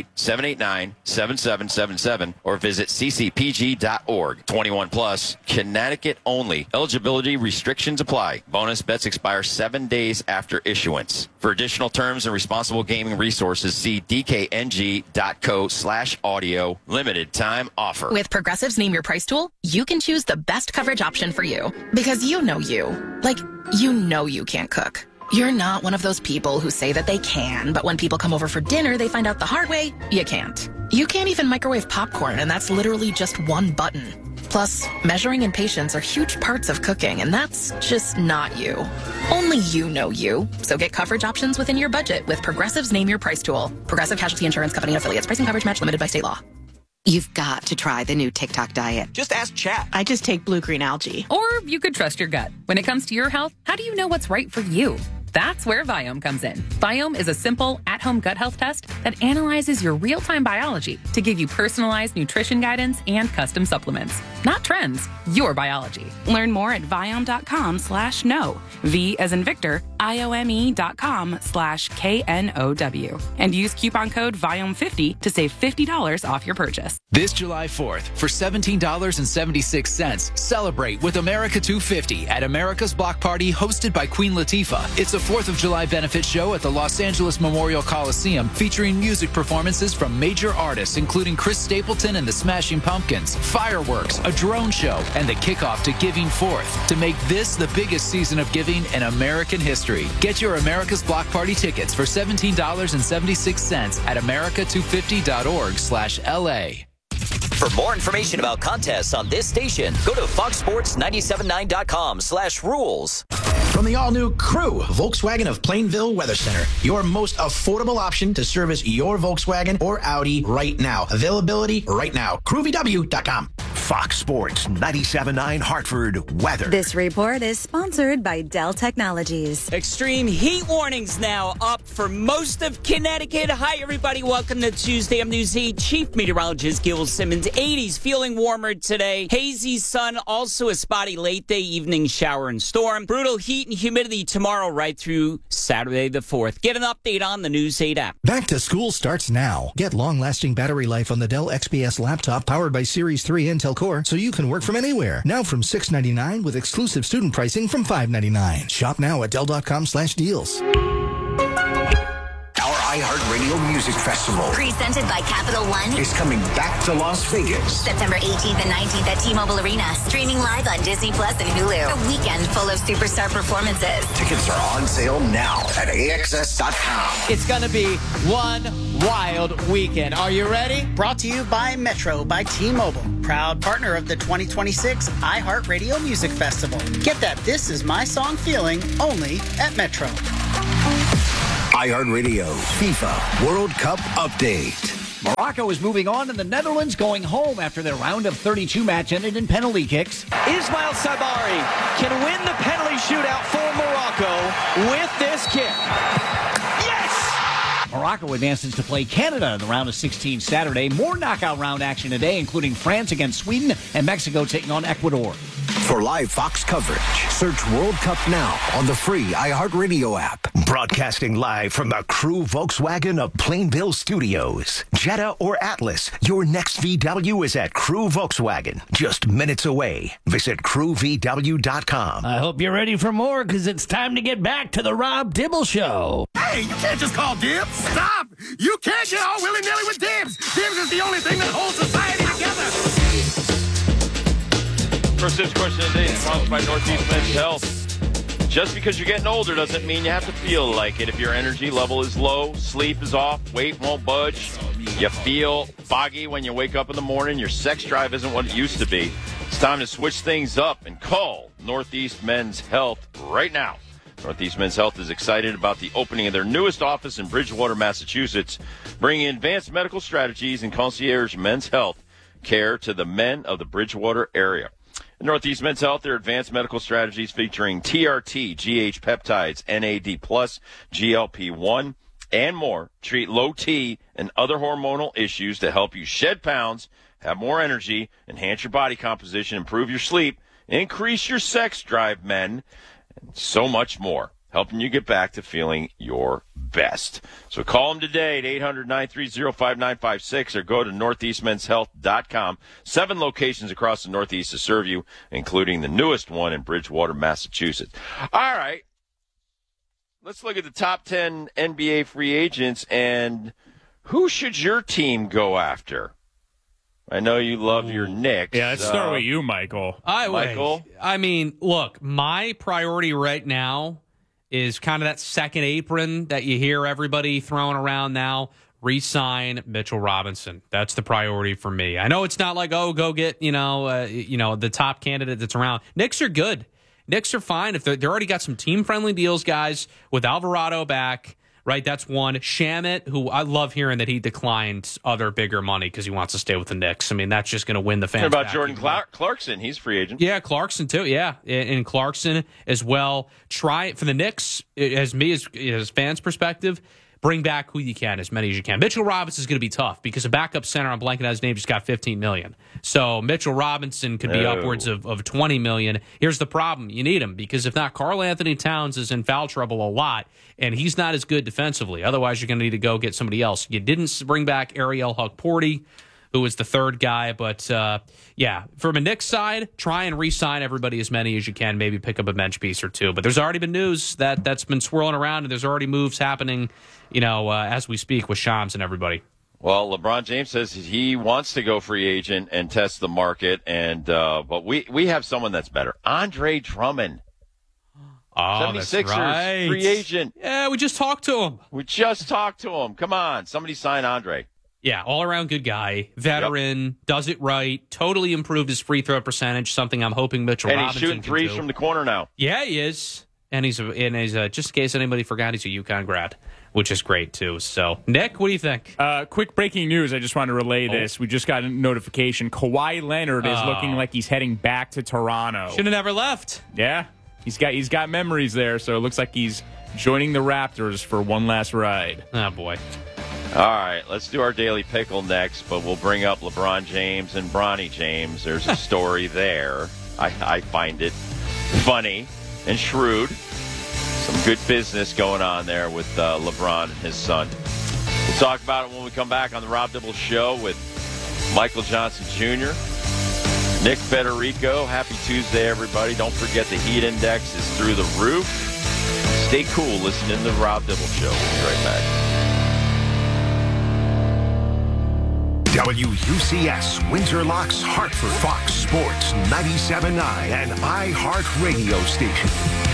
[SPEAKER 1] 888-789-7777 or visit ccpg.org. 21 plus, Connecticut only. Eligibility restrictions apply. Bonus bets expire 7 days after issuance. For additional terms and responsible gaming resources, see dkng.co/audio. Limited time offer.
[SPEAKER 14] With Progressive's Name Your Price tool, you can choose the best coverage option for you. Because you know you. Like, you know you can't cook. You're not one of those people who say that they can, but when people come over for dinner, they find out the hard way, you can't. You can't even microwave popcorn, and that's literally just one button. Plus, measuring and patience are huge parts of cooking, and that's just not you. Only you know you. So get coverage options within your budget with Progressive's Name Your Price tool. Progressive Casualty Insurance Company and affiliates. Pricing coverage match limited by state law.
[SPEAKER 15] You've got to try the new TikTok diet.
[SPEAKER 11] Just ask chat.
[SPEAKER 10] I just take blue-green algae.
[SPEAKER 14] Or you could trust your gut. When it comes to your health, how do you know what's right for you? That's where Viome comes in. Viome is a simple, at-home gut health test that analyzes your real-time biology to give you personalized nutrition guidance and custom supplements. Not trends, your biology.
[SPEAKER 18] Learn more at Viome.com/know. V as in Victor, IOME.com/KNOW. And use coupon code Viome50 to save $50 off your purchase.
[SPEAKER 19] This July 4th, for $17.76, celebrate with America 250 at America's Block Party hosted by Queen Latifah. It's a 4th of July benefit show at the Los Angeles Memorial Coliseum featuring music performances from major artists including Chris Stapleton and the Smashing Pumpkins, fireworks, a drone show, and the kickoff to Giving Forth to make this the biggest season of giving in American history. Get your America's Block Party tickets for $17.76 at america250.org/LA.
[SPEAKER 20] For more information about contests on this station, go to foxsports979.com/rules.
[SPEAKER 21] From the all-new Crew, Volkswagen of Plainville Weather Center, your most affordable option to service your Volkswagen or Audi right now. Availability right now. CrewVW.com.
[SPEAKER 6] Fox Sports 97.9 Hartford weather.
[SPEAKER 5] This report is sponsored by Dell Technologies.
[SPEAKER 22] Extreme heat warnings now up for most of Connecticut. Hi, everybody. Welcome to Tuesday. I'm News 8 Chief Meteorologist Gil Simmons. 80s, feeling warmer today. Hazy sun, also a spotty late day evening shower and storm. Brutal heat and humidity tomorrow right through Saturday the 4th. Get an update on the News 8 app.
[SPEAKER 21] Back to school starts now. Get long-lasting battery life on the Dell XPS laptop powered by Series 3 Intel Core so you can work from anywhere. Now from $699 with exclusive student pricing from $599. Shop now at Dell.com/deals.
[SPEAKER 6] Our iHeartRadio Music Festival,
[SPEAKER 12] Presented by Capital One,
[SPEAKER 6] is coming back to Las Vegas.
[SPEAKER 12] September 18th and 19th at T-Mobile Arena. Streaming live on Disney Plus and Hulu. A weekend full of superstar performances.
[SPEAKER 6] Tickets are on sale now at AXS.com.
[SPEAKER 23] It's going to be one wild weekend. Are you ready?
[SPEAKER 24] Brought to you by Metro by T-Mobile. Proud partner of the 2026 iHeartRadio Music Festival. Get that This Is My Song feeling only at Metro.
[SPEAKER 6] iHeartRadio FIFA World Cup update.
[SPEAKER 16] Morocco is moving on, and the Netherlands going home after their round of 32 match ended in penalty kicks.
[SPEAKER 25] Ismail Sabari can win the penalty shootout for Morocco with this kick.
[SPEAKER 16] Morocco advances to play Canada in the round of 16 Saturday. More knockout round action today, including France against Sweden and Mexico taking on Ecuador.
[SPEAKER 6] For live Fox coverage, search World Cup now on the free iHeartRadio app. Broadcasting live from the Crew Volkswagen of Plainville Studios. Jetta or Atlas, your next VW is at Crew Volkswagen, just minutes away. Visit crewvw.com.
[SPEAKER 16] I hope you're ready for more, because it's time to get back to the Rob Dibble Show.
[SPEAKER 26] Hey, you can't just call dibs. Stop! You can't get all willy-nilly with dibs. Dibs is the only thing that holds society together.
[SPEAKER 1] First Dibs question of the day is sponsored by Northeast Men's Health. Just because you're getting older doesn't mean you have to feel like it. If your energy level is low, sleep is off, weight won't budge, you feel foggy when you wake up in the morning, your sex drive isn't what it used to be, it's time to switch things up and call Northeast Men's Health right now. Northeast Men's Health is excited about the opening of their newest office in Bridgewater, Massachusetts, bringing advanced medical strategies and concierge men's health care to the men of the Bridgewater area. At Northeast Men's Health, their advanced medical strategies featuring TRT, GH peptides, NAD+, GLP-1, and more treat low T and other hormonal issues to help you shed pounds, have more energy, enhance your body composition, improve your sleep, increase your sex drive, men, and so much more, helping you get back to feeling your best. So call them today at 800-930-5956 or go to northeastmenshealth.com. 7 locations across the Northeast to serve you, including the newest one in Bridgewater, Massachusetts. All right. Let's look at the top 10 NBA free agents, and who should your team go after? I know you love your Knicks.
[SPEAKER 27] Yeah, let's start with you, Michael.
[SPEAKER 2] Michael? I mean, look, my priority right now is kind of that second apron that you hear everybody throwing around now. Re-sign Mitchell Robinson. That's the priority for me. I know it's not like, oh, go get, the top candidate that's around. Knicks are good. Knicks are fine. If they already got some team-friendly deals, guys, with Alvarado back. Right, that's one. Shamet, who I love hearing that he declined other bigger money because he wants to stay with the Knicks. I mean, that's just going to win the fans.
[SPEAKER 1] What about
[SPEAKER 2] back.
[SPEAKER 1] Jordan Clarkson? He's free agent.
[SPEAKER 2] Yeah, Clarkson too. Yeah, and Clarkson as well. Try it for the Knicks. As fans' perspective, bring back who you can, as many as you can. Mitchell Robinson is going to be tough because a backup center, I'm blanking out his name, just got $15 million. So Mitchell Robinson could be upwards of $20 million. Here's the problem. You need him because if not, Karl Anthony Towns is in foul trouble a lot, and he's not as good defensively. Otherwise, you're going to need to go get somebody else. You didn't bring back Ariel Hukporti, who was the third guy. But, from a Knicks side, try and re-sign everybody as many as you can. Maybe pick up a bench piece or two. But there's already been news that's been swirling around, and there's already moves happening, as we speak with Shams and everybody.
[SPEAKER 1] Well, LeBron James says he wants to go free agent and test the market, but we have someone that's better. Andre Drummond.
[SPEAKER 2] Oh,
[SPEAKER 1] 76ers,
[SPEAKER 2] that's right.
[SPEAKER 1] Free agent.
[SPEAKER 2] Yeah, we just talked to him.
[SPEAKER 1] Come on. Somebody sign Andre.
[SPEAKER 2] Yeah, all-around good guy, veteran, does it right, totally improved his free throw percentage, something I'm hoping Mitchell Robinson can do.
[SPEAKER 1] And he's shooting threes from the corner now.
[SPEAKER 2] Yeah, he is. And he's just in case anybody forgot, he's a UConn grad. which is great too. So, Nick, what do you think?
[SPEAKER 3] Quick breaking news. I just wanted to relay this. We just got a notification. Kawhi Leonard is looking like he's heading back to Toronto.
[SPEAKER 2] Should have never left.
[SPEAKER 3] Yeah, he's got memories there, so it looks like he's joining the Raptors for one last ride.
[SPEAKER 2] Oh, boy.
[SPEAKER 1] All right, let's do our Daily Pickle next, but we'll bring up LeBron James and Bronny James. There's a story there. I find it funny and shrewd. Some good business going on there with LeBron and his son. We'll talk about it when we come back on the Rob Dibble Show with Michael Johnson Jr., Nick Federico. Happy Tuesday, everybody. Don't forget the heat index is through the roof. Stay cool listening to the Rob Dibble Show. We'll be right back.
[SPEAKER 6] WUCS Windsor Locks Hartford, Fox Sports 97.9 and iHeartRadio station.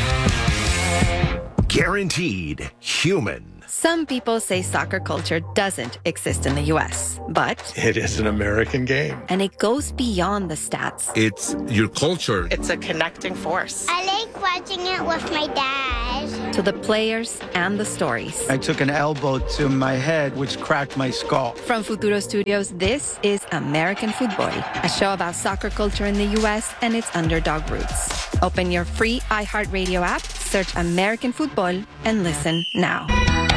[SPEAKER 6] Guaranteed human.
[SPEAKER 4] Some people say soccer culture doesn't exist in the U.S., but
[SPEAKER 7] it is an American game.
[SPEAKER 4] And it goes beyond the stats.
[SPEAKER 7] It's your culture.
[SPEAKER 8] It's a connecting force.
[SPEAKER 13] I like watching it with my dad.
[SPEAKER 4] To the players and the stories.
[SPEAKER 17] I took an elbow to my head, which cracked my skull.
[SPEAKER 4] From Futuro Studios, this is American Football, a show about soccer culture in the U.S. and its underdog roots. Open your free iHeartRadio app, search American Football, and listen now.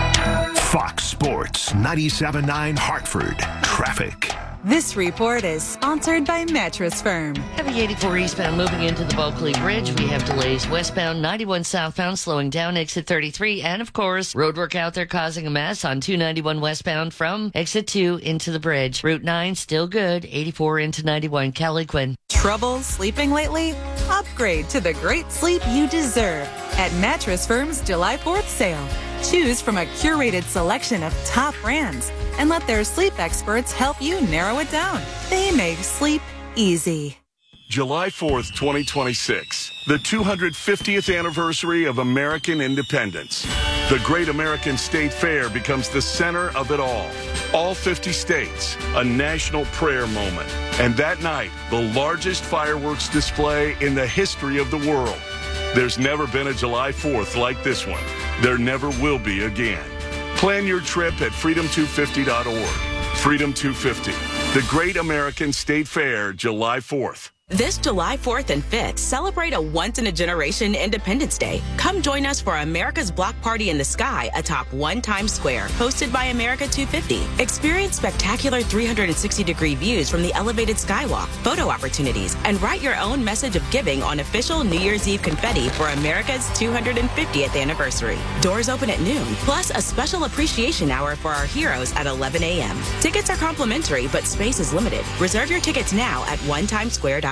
[SPEAKER 6] Fox Sports 97.9 Hartford. Traffic.
[SPEAKER 5] This report is sponsored by Mattress Firm.
[SPEAKER 27] Heavy 84 eastbound moving into the Bulkley Bridge. We have delays westbound, 91 southbound slowing down exit 33. And, of course, roadwork out there causing a mess on 291 westbound from exit 2 into the bridge. Route 9 still good, 84 into 91 Caliquin.
[SPEAKER 5] Trouble sleeping lately? Upgrade to the great sleep you deserve at Mattress Firm's July 4th sale. Choose from a curated selection of top brands and let their sleep experts help you narrow it down. They make sleep easy.
[SPEAKER 28] July 4th, 2026, the 250th anniversary of American independence. The Great American State Fair becomes the center of it all. All 50 states, a national prayer moment. And that night, the largest fireworks display in the history of the world. There's never been a July 4th like this one. There never will be again. Plan your trip at freedom250.org. Freedom 250, the Great American State Fair, July 4th.
[SPEAKER 10] This July 4th and 5th, celebrate a once-in-a-generation Independence Day. Come join us for America's Block Party in the Sky atop 1 Times Square, hosted by America 250. Experience spectacular 360-degree views from the elevated skywalk, photo opportunities, and write your own message of giving on official New Year's Eve confetti for America's 250th anniversary. Doors open at noon, plus a special appreciation hour for our heroes at 11 a.m. Tickets are complimentary, but space is limited. Reserve your tickets now at onetimesquare.com.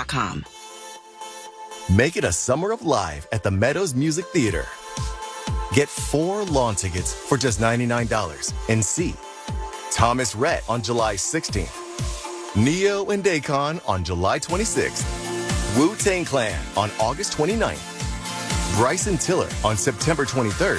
[SPEAKER 29] Make it a summer of live at the Meadows Music Theater. Get 4 lawn tickets for just $99 and see Thomas Rhett on July 16th, Neo and Dacon on July 26th, Wu-Tang Clan on August 29th, Bryson Tiller on September 23rd,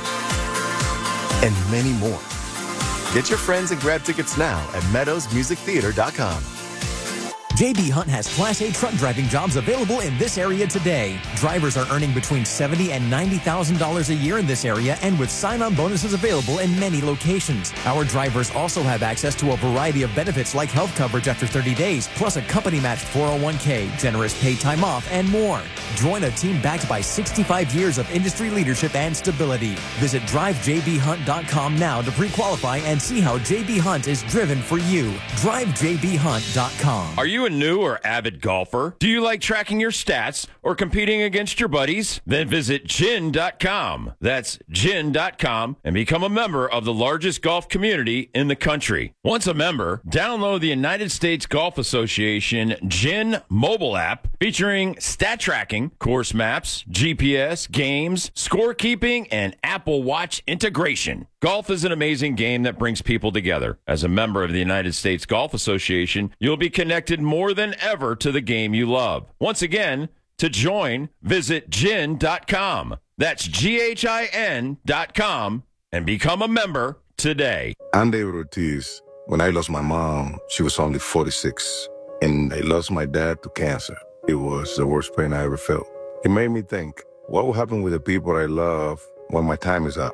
[SPEAKER 29] and many more. Get your friends and grab tickets now at meadowsmusictheater.com.
[SPEAKER 30] JB Hunt has Class A truck driving jobs available in this area today. Drivers are earning between $70,000 and $90,000 a year in this area, and with sign-on bonuses available in many locations. Our drivers also have access to a variety of benefits like health coverage after 30 days, plus a company-matched 401k, generous paid time off, and more. Join a team backed by 65 years of industry leadership and stability. Visit drivejbhunt.com now to pre-qualify and see how JB Hunt is driven for you. drivejbhunt.com.
[SPEAKER 1] Are you a new or avid golfer? Do you like tracking your stats or competing against your buddies? Then visit gin.com. That's gin.com and become a member of the largest golf community in the country. Once a member, download the United States Golf Association GIN mobile app featuring stat tracking, course maps, GPS, games, scorekeeping, and Apple Watch integration. Golf is an amazing game that brings people together. As a member of the United States Golf Association, you'll be connected more than ever to the game you love. Once again, to join, visit gin.com. That's GHIN.com and become a member today.
[SPEAKER 31] I'm David Ortiz. When I lost my mom, she was only 46, and I lost my dad to cancer. It was the worst pain I ever felt. It made me think, what will happen with the people I love when my time is up?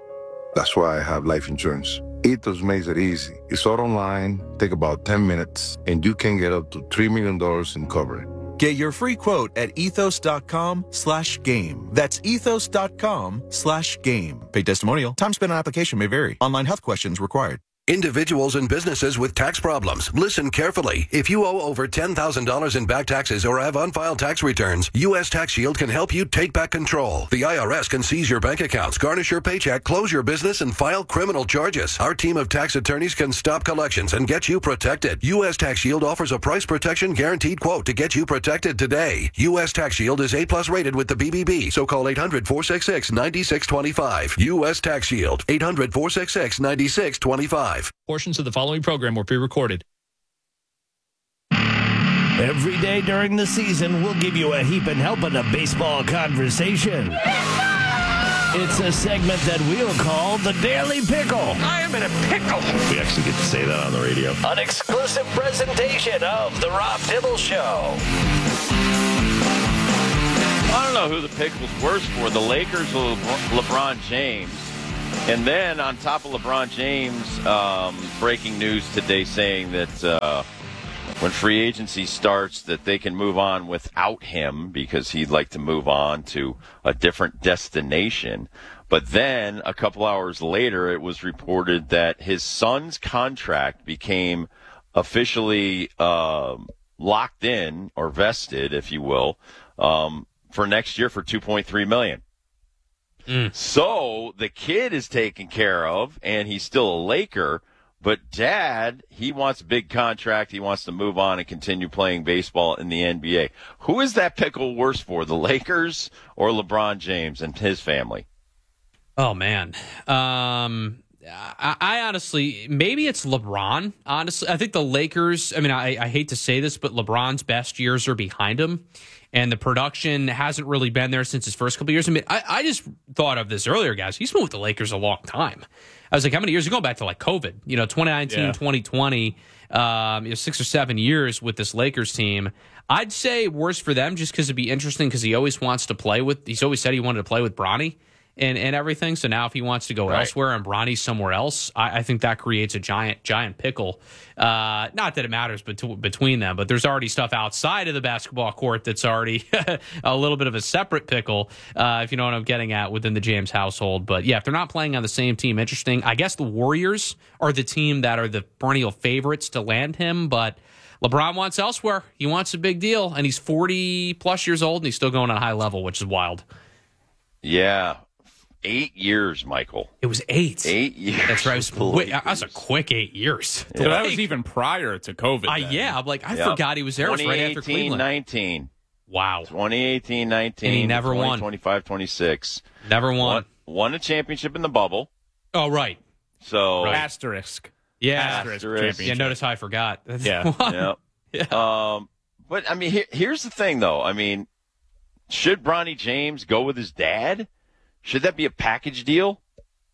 [SPEAKER 31] That's why I have life insurance. Ethos makes it easy. It's all online, take about 10 minutes, and you can get up to $3 million in coverage.
[SPEAKER 8] Get your free quote at ethos.com/game. That's ethos.com/game. Paid testimonial. Time spent on application may vary. Online health questions required.
[SPEAKER 9] Individuals and businesses with tax problems, listen carefully. If you owe over $10,000 in back taxes or have unfiled tax returns, U.S. Tax Shield can help you take back control. The IRS can seize your bank accounts, garnish your paycheck, close your business, and file criminal charges. Our team of tax attorneys can stop collections and get you protected. U.S. Tax Shield offers a price protection guaranteed quote to get you protected today. U.S. Tax Shield is A+ rated with the BBB, so call 800-466-9625. U.S. Tax Shield, 800-466-9625.
[SPEAKER 11] Portions of the following program were pre-recorded.
[SPEAKER 12] Every day during the season, we'll give you a heaping helping of baseball conversation. It's a segment that we'll call the Daily Pickle. I am in a pickle.
[SPEAKER 7] We actually get to say that on the radio.
[SPEAKER 12] An exclusive presentation of the Rob Dibble Show.
[SPEAKER 1] I don't know who the pickle's worse for, the Lakers or LeBron James. And then on top of LeBron James, breaking news today saying that when free agency starts that they can move on without him because he'd like to move on to a different destination. But then a couple hours later, it was reported that his son's contract became officially locked in or vested, if you will, for next year for $2.3 million. So the kid is taken care of, and he's still a Laker. But Dad, he wants a big contract. He wants to move on and continue playing baseball in the NBA. Who is that pickle worse for, the Lakers or LeBron James and his family?
[SPEAKER 2] Oh, man. I honestly, maybe it's LeBron. Honestly, I think the Lakers, I hate to say this, but LeBron's best years are behind him. And the production hasn't really been there since his first couple of years. I just thought of this earlier, guys. He's been with the Lakers a long time. I was like, how many years? You're going back to like COVID, 2019, 2020, 6 or 7 years with this Lakers team. I'd say worse for them just because it'd be interesting because he always wants to play with, he's always said he wanted to play with Bronny and everything. So now if he wants to go elsewhere and Bronny's somewhere else, I think that creates a giant pickle. Not that it matters between them, but there's already stuff outside of the basketball court that's already a little bit of a separate pickle, if you know what I'm getting at, within the James household. But yeah, if they're not playing on the same team, interesting. I guess the Warriors are the team that are the perennial favorites to land him, but LeBron wants elsewhere. He wants a big deal, and he's 40-plus years old, and he's still going on a high level, which is wild.
[SPEAKER 1] Yeah. 8 years, Michael.
[SPEAKER 2] It was 8.
[SPEAKER 1] 8 years.
[SPEAKER 2] That's right. That was a quick 8 years.
[SPEAKER 3] So that was even prior to COVID.
[SPEAKER 2] Yeah, I'm like, I forgot he was there. It was right after Cleveland.
[SPEAKER 1] 2018-19.
[SPEAKER 2] Wow.
[SPEAKER 1] 2018-19.
[SPEAKER 2] And he never won.
[SPEAKER 1] 25-26.
[SPEAKER 2] Never won.
[SPEAKER 1] Won a championship in the bubble.
[SPEAKER 2] Oh, right.
[SPEAKER 1] So
[SPEAKER 3] asterisk.
[SPEAKER 2] Yeah.
[SPEAKER 3] Asterisk.
[SPEAKER 2] Yeah, notice how I forgot.
[SPEAKER 3] Yeah.
[SPEAKER 1] Yeah. But, here's the thing, though. Should Bronny James go with his dad? Should that be a package deal?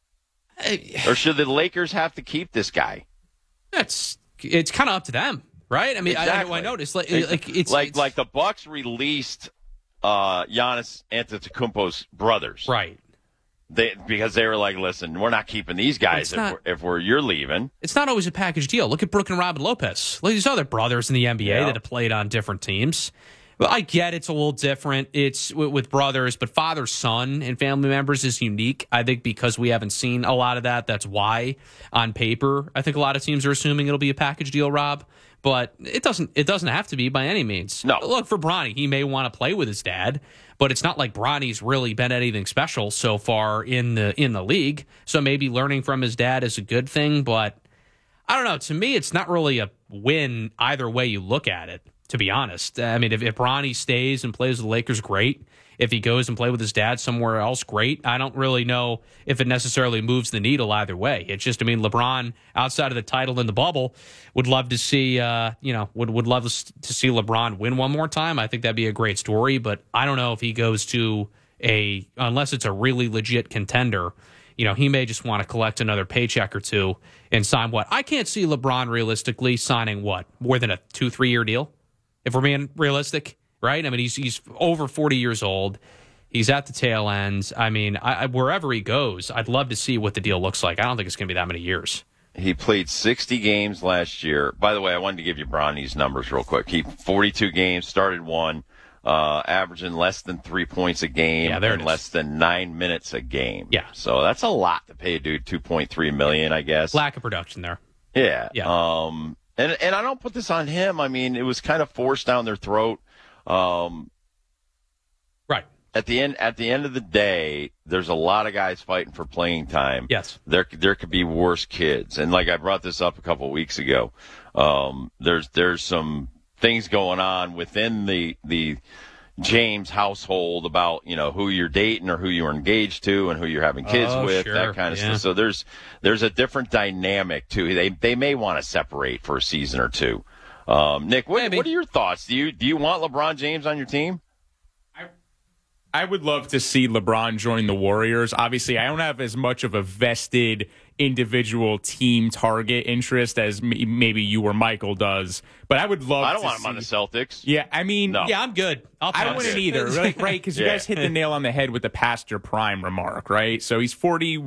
[SPEAKER 1] Or should the Lakers have to keep this guy?
[SPEAKER 2] It's kind of up to them, right?
[SPEAKER 1] Exactly.
[SPEAKER 2] I noticed like
[SPEAKER 1] the Bucks released Giannis Antetokounmpo's brothers,
[SPEAKER 2] right?
[SPEAKER 1] Because they were like, listen, we're not keeping these guys if you're leaving.
[SPEAKER 2] It's not always a package deal. Look at Brooke and Robin Lopez. Look at these other brothers in the NBA that have played on different teams. Well, I get it's a little different. It's with brothers, but father-son and family members is unique. I think because we haven't seen a lot of that, that's why on paper I think a lot of teams are assuming it'll be a package deal, Rob. But it doesn't have to be by any means.
[SPEAKER 1] No.
[SPEAKER 2] Look, for Bronny, he may want to play with his dad, but it's not like Bronny's really been anything special so far in the league. So maybe learning from his dad is a good thing, but I don't know. To me, it's not really a win either way you look at it. To be honest, if Bronny stays and plays with the Lakers, great. If he goes and plays with his dad somewhere else, great. I don't really know if it necessarily moves the needle either way. It's just, LeBron, outside of the title in the bubble, would love to see, would love to see LeBron win one more time. I think that'd be a great story, but I don't know if he goes to unless it's a really legit contender, he may just want to collect another paycheck or two and sign what? I can't see LeBron realistically signing what? More than a 2-3 year deal? If we're being realistic, right? He's over 40 years old. He's at the tail end. I mean, wherever he goes, I'd love to see what the deal looks like. I don't think it's going to be that many years.
[SPEAKER 1] He played 60 games last year. By the way, I wanted to give you Bronny's numbers real quick. He 42 games, started one, averaging less than 3 points a game and less than 9 minutes a game.
[SPEAKER 2] Yeah.
[SPEAKER 1] So that's a lot to pay a dude $2.3 million, I guess.
[SPEAKER 2] Lack of production there.
[SPEAKER 1] Yeah.
[SPEAKER 2] Yeah.
[SPEAKER 1] And I don't put this on him. I mean, it was kind of forced down their throat.
[SPEAKER 2] Right.
[SPEAKER 1] At the end of the day, there's a lot of guys fighting for playing time.
[SPEAKER 2] Yes.
[SPEAKER 1] There could be worse kids. And like I brought this up a couple of weeks ago, there's some things going on within the James household about, who you're dating or who you're engaged to and who you're having kids with,
[SPEAKER 2] sure.
[SPEAKER 1] that kind of stuff. So there's a different dynamic too. They may want to separate for a season or two. Nick, what are your thoughts? Do you want LeBron James on your team?
[SPEAKER 3] I would love to see LeBron join the Warriors. Obviously, I don't have as much of a vested individual team target interest as maybe you or Michael does, but I would love to
[SPEAKER 1] I don't want him on the Celtics.
[SPEAKER 3] Yeah, I mean,
[SPEAKER 1] no.
[SPEAKER 2] Yeah, I'm good.
[SPEAKER 3] I wouldn't either, right? Because you guys hit the nail on the head with the past your prime remark, right? So he's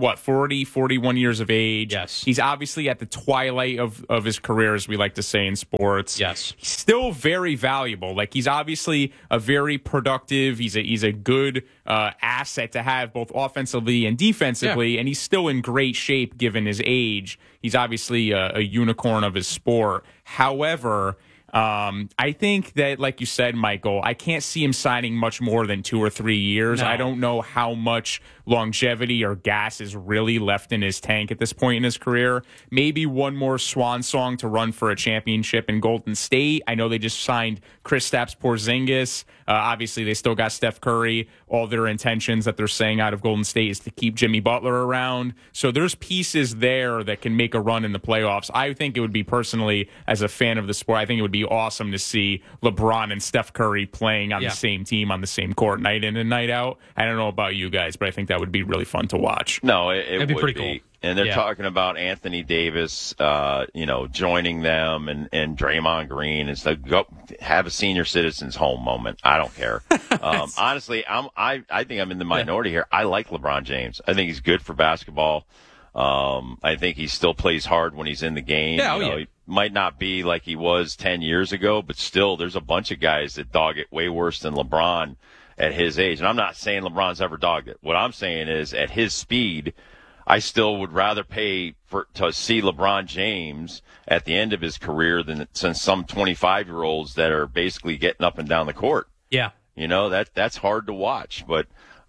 [SPEAKER 3] 41 years of age.
[SPEAKER 2] Yes.
[SPEAKER 3] He's obviously at the twilight of his career, as we like to say in sports.
[SPEAKER 2] Yes.
[SPEAKER 3] He's still very valuable. Like, he's obviously a very productive, he's a good asset to have both offensively and defensively, and he's still in great shape given his age. He's obviously a unicorn of his sport. However, I think that, like you said, Michael, I can't see him signing much more than 2 or 3 years.
[SPEAKER 2] No.
[SPEAKER 3] I don't know how much longevity or gas is really left in his tank at this point in his career. Maybe one more swan song to run for a championship in Golden State. I know they just signed Kristaps Porzingis. Obviously, they still got Steph Curry. All their intentions that they're saying out of Golden State is to keep Jimmy Butler around. So there's pieces there that can make a run in the playoffs. I think it would be, personally, as a fan of the sport, I think it would be awesome to see LeBron and Steph Curry playing on the same team, on the same court, night in and night out. I don't know about you guys, but I think that would be really fun to watch.
[SPEAKER 1] No, it would
[SPEAKER 2] be pretty cool.
[SPEAKER 1] And they're talking about Anthony Davis, joining them and Draymond Green and stuff. Go have a senior citizens home moment. I don't care. Honestly, I think I'm in the minority here. I like LeBron James. I think he's good for basketball. I think he still plays hard when he's in the game.
[SPEAKER 2] Yeah,
[SPEAKER 1] He might not be like he was 10 years ago, but still there's a bunch of guys that dog it way worse than LeBron at his age. And I'm not saying LeBron's ever dogged it. What I'm saying is, at his speed, I still would rather pay to see LeBron James at the end of his career than some 25-year-olds that are basically getting up and down the court.
[SPEAKER 2] Yeah.
[SPEAKER 1] That's hard to watch. But,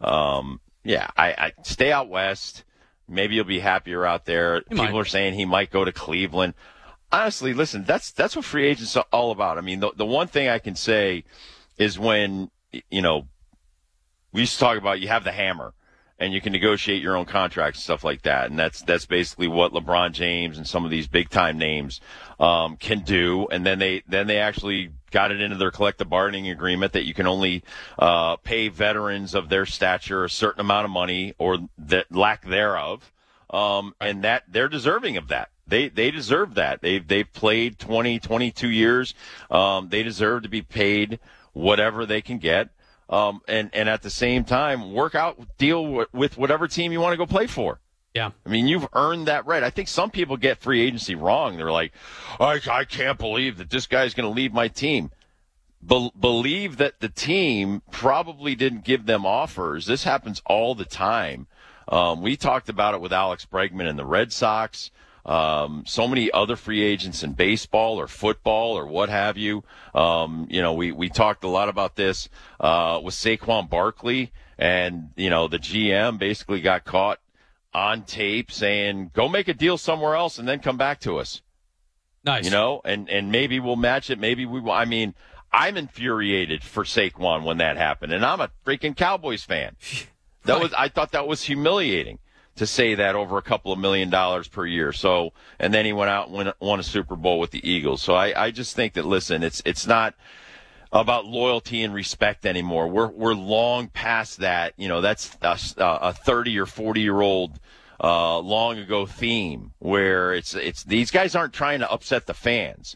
[SPEAKER 1] I stay out west. Maybe you'll be happier out there. People are saying he might go to Cleveland. Honestly, listen, that's what free agents are all about. I mean, the one thing I can say is when, we used to talk about you have the hammer and you can negotiate your own contracts and stuff like that. And that's basically what LeBron James and some of these big time names can do. And then they actually got it into their collective bargaining agreement that you can only pay veterans of their stature a certain amount of money, or that lack thereof. And that they're deserving of that. They deserve that. They've played 20, 22 years. They deserve to be paid whatever they can get. And at the same time, deal with whatever team you want to go play for.
[SPEAKER 2] Yeah.
[SPEAKER 1] I mean, you've earned that right. I think some people get free agency wrong. They're like, I can't believe that this guy's going to leave my team. Believe that the team probably didn't give them offers. This happens all the time. We talked about it with Alex Bregman and the Red Sox. So many other free agents in baseball or football or what have you. We talked a lot about this with Saquon Barkley, and the GM basically got caught on tape saying, "Go make a deal somewhere else and then come back to us."
[SPEAKER 2] Nice.
[SPEAKER 1] And maybe we'll match it. Maybe we will. I mean, I'm infuriated for Saquon when that happened, and I'm a freaking Cowboys fan. I thought that was humiliating to say that over a couple of $1 million per year. So, and then he went out and won a Super Bowl with the Eagles. So I just think that, listen, it's not about loyalty and respect anymore. We're long past that. That's a 30 or 40-year-old long ago theme where it's these guys aren't trying to upset the fans.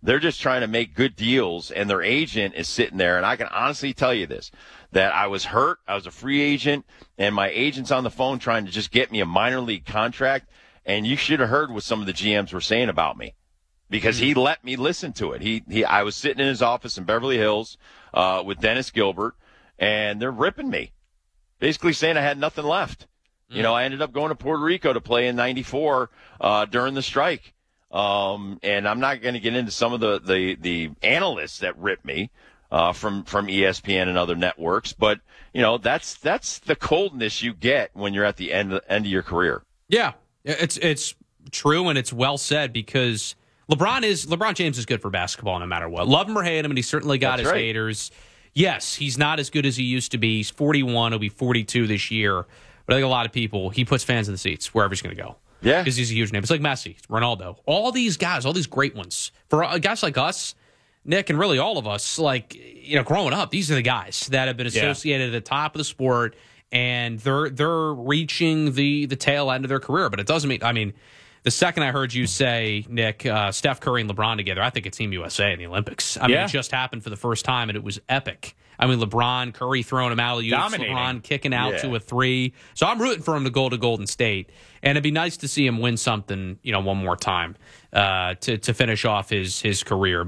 [SPEAKER 1] They're just trying to make good deals, and their agent is sitting there. And I can honestly tell you this, that I was hurt. I was a free agent, and my agent's on the phone trying to just get me a minor league contract. And you should have heard what some of the GMs were saying about me, because he let me listen to it. I was sitting in his office in Beverly Hills with Dennis Gilbert, and they're ripping me, basically saying I had nothing left. You know, I ended up going to Puerto Rico to play in '94 during the strike. And I'm not going to get into some of the analysts that ripped me from ESPN and other networks, but you know, that's the coldness you get when you're at the end of your career.
[SPEAKER 2] Yeah, it's true, and it's well said, because LeBron James is good for basketball no matter what. Love him or hate him, and he's certainly got his haters. Yes, he's not as good as he used to be. He's 41. He'll be 42 this year. But I think a lot of people, he puts fans in the seats wherever he's going to go.
[SPEAKER 1] Yeah.
[SPEAKER 2] Because he's a huge name. It's like Messi, Ronaldo. All these guys, all these great ones. For guys like us, Nick, and really all of us, like, you know, growing up, these are the guys that have been associated at the top of the sport, and they're reaching the tail end of their career. But it doesn't mean, I mean, the second I heard you say, Nick, Steph Curry and LeBron together, I think it's Team USA in the Olympics. I mean, it just happened for the first time, and it was epic. I mean, LeBron, Curry throwing him out, LeBron kicking out to a three. So I'm rooting for him to go to Golden State, and it'd be nice to see him win something, you know, one more time to finish off his career.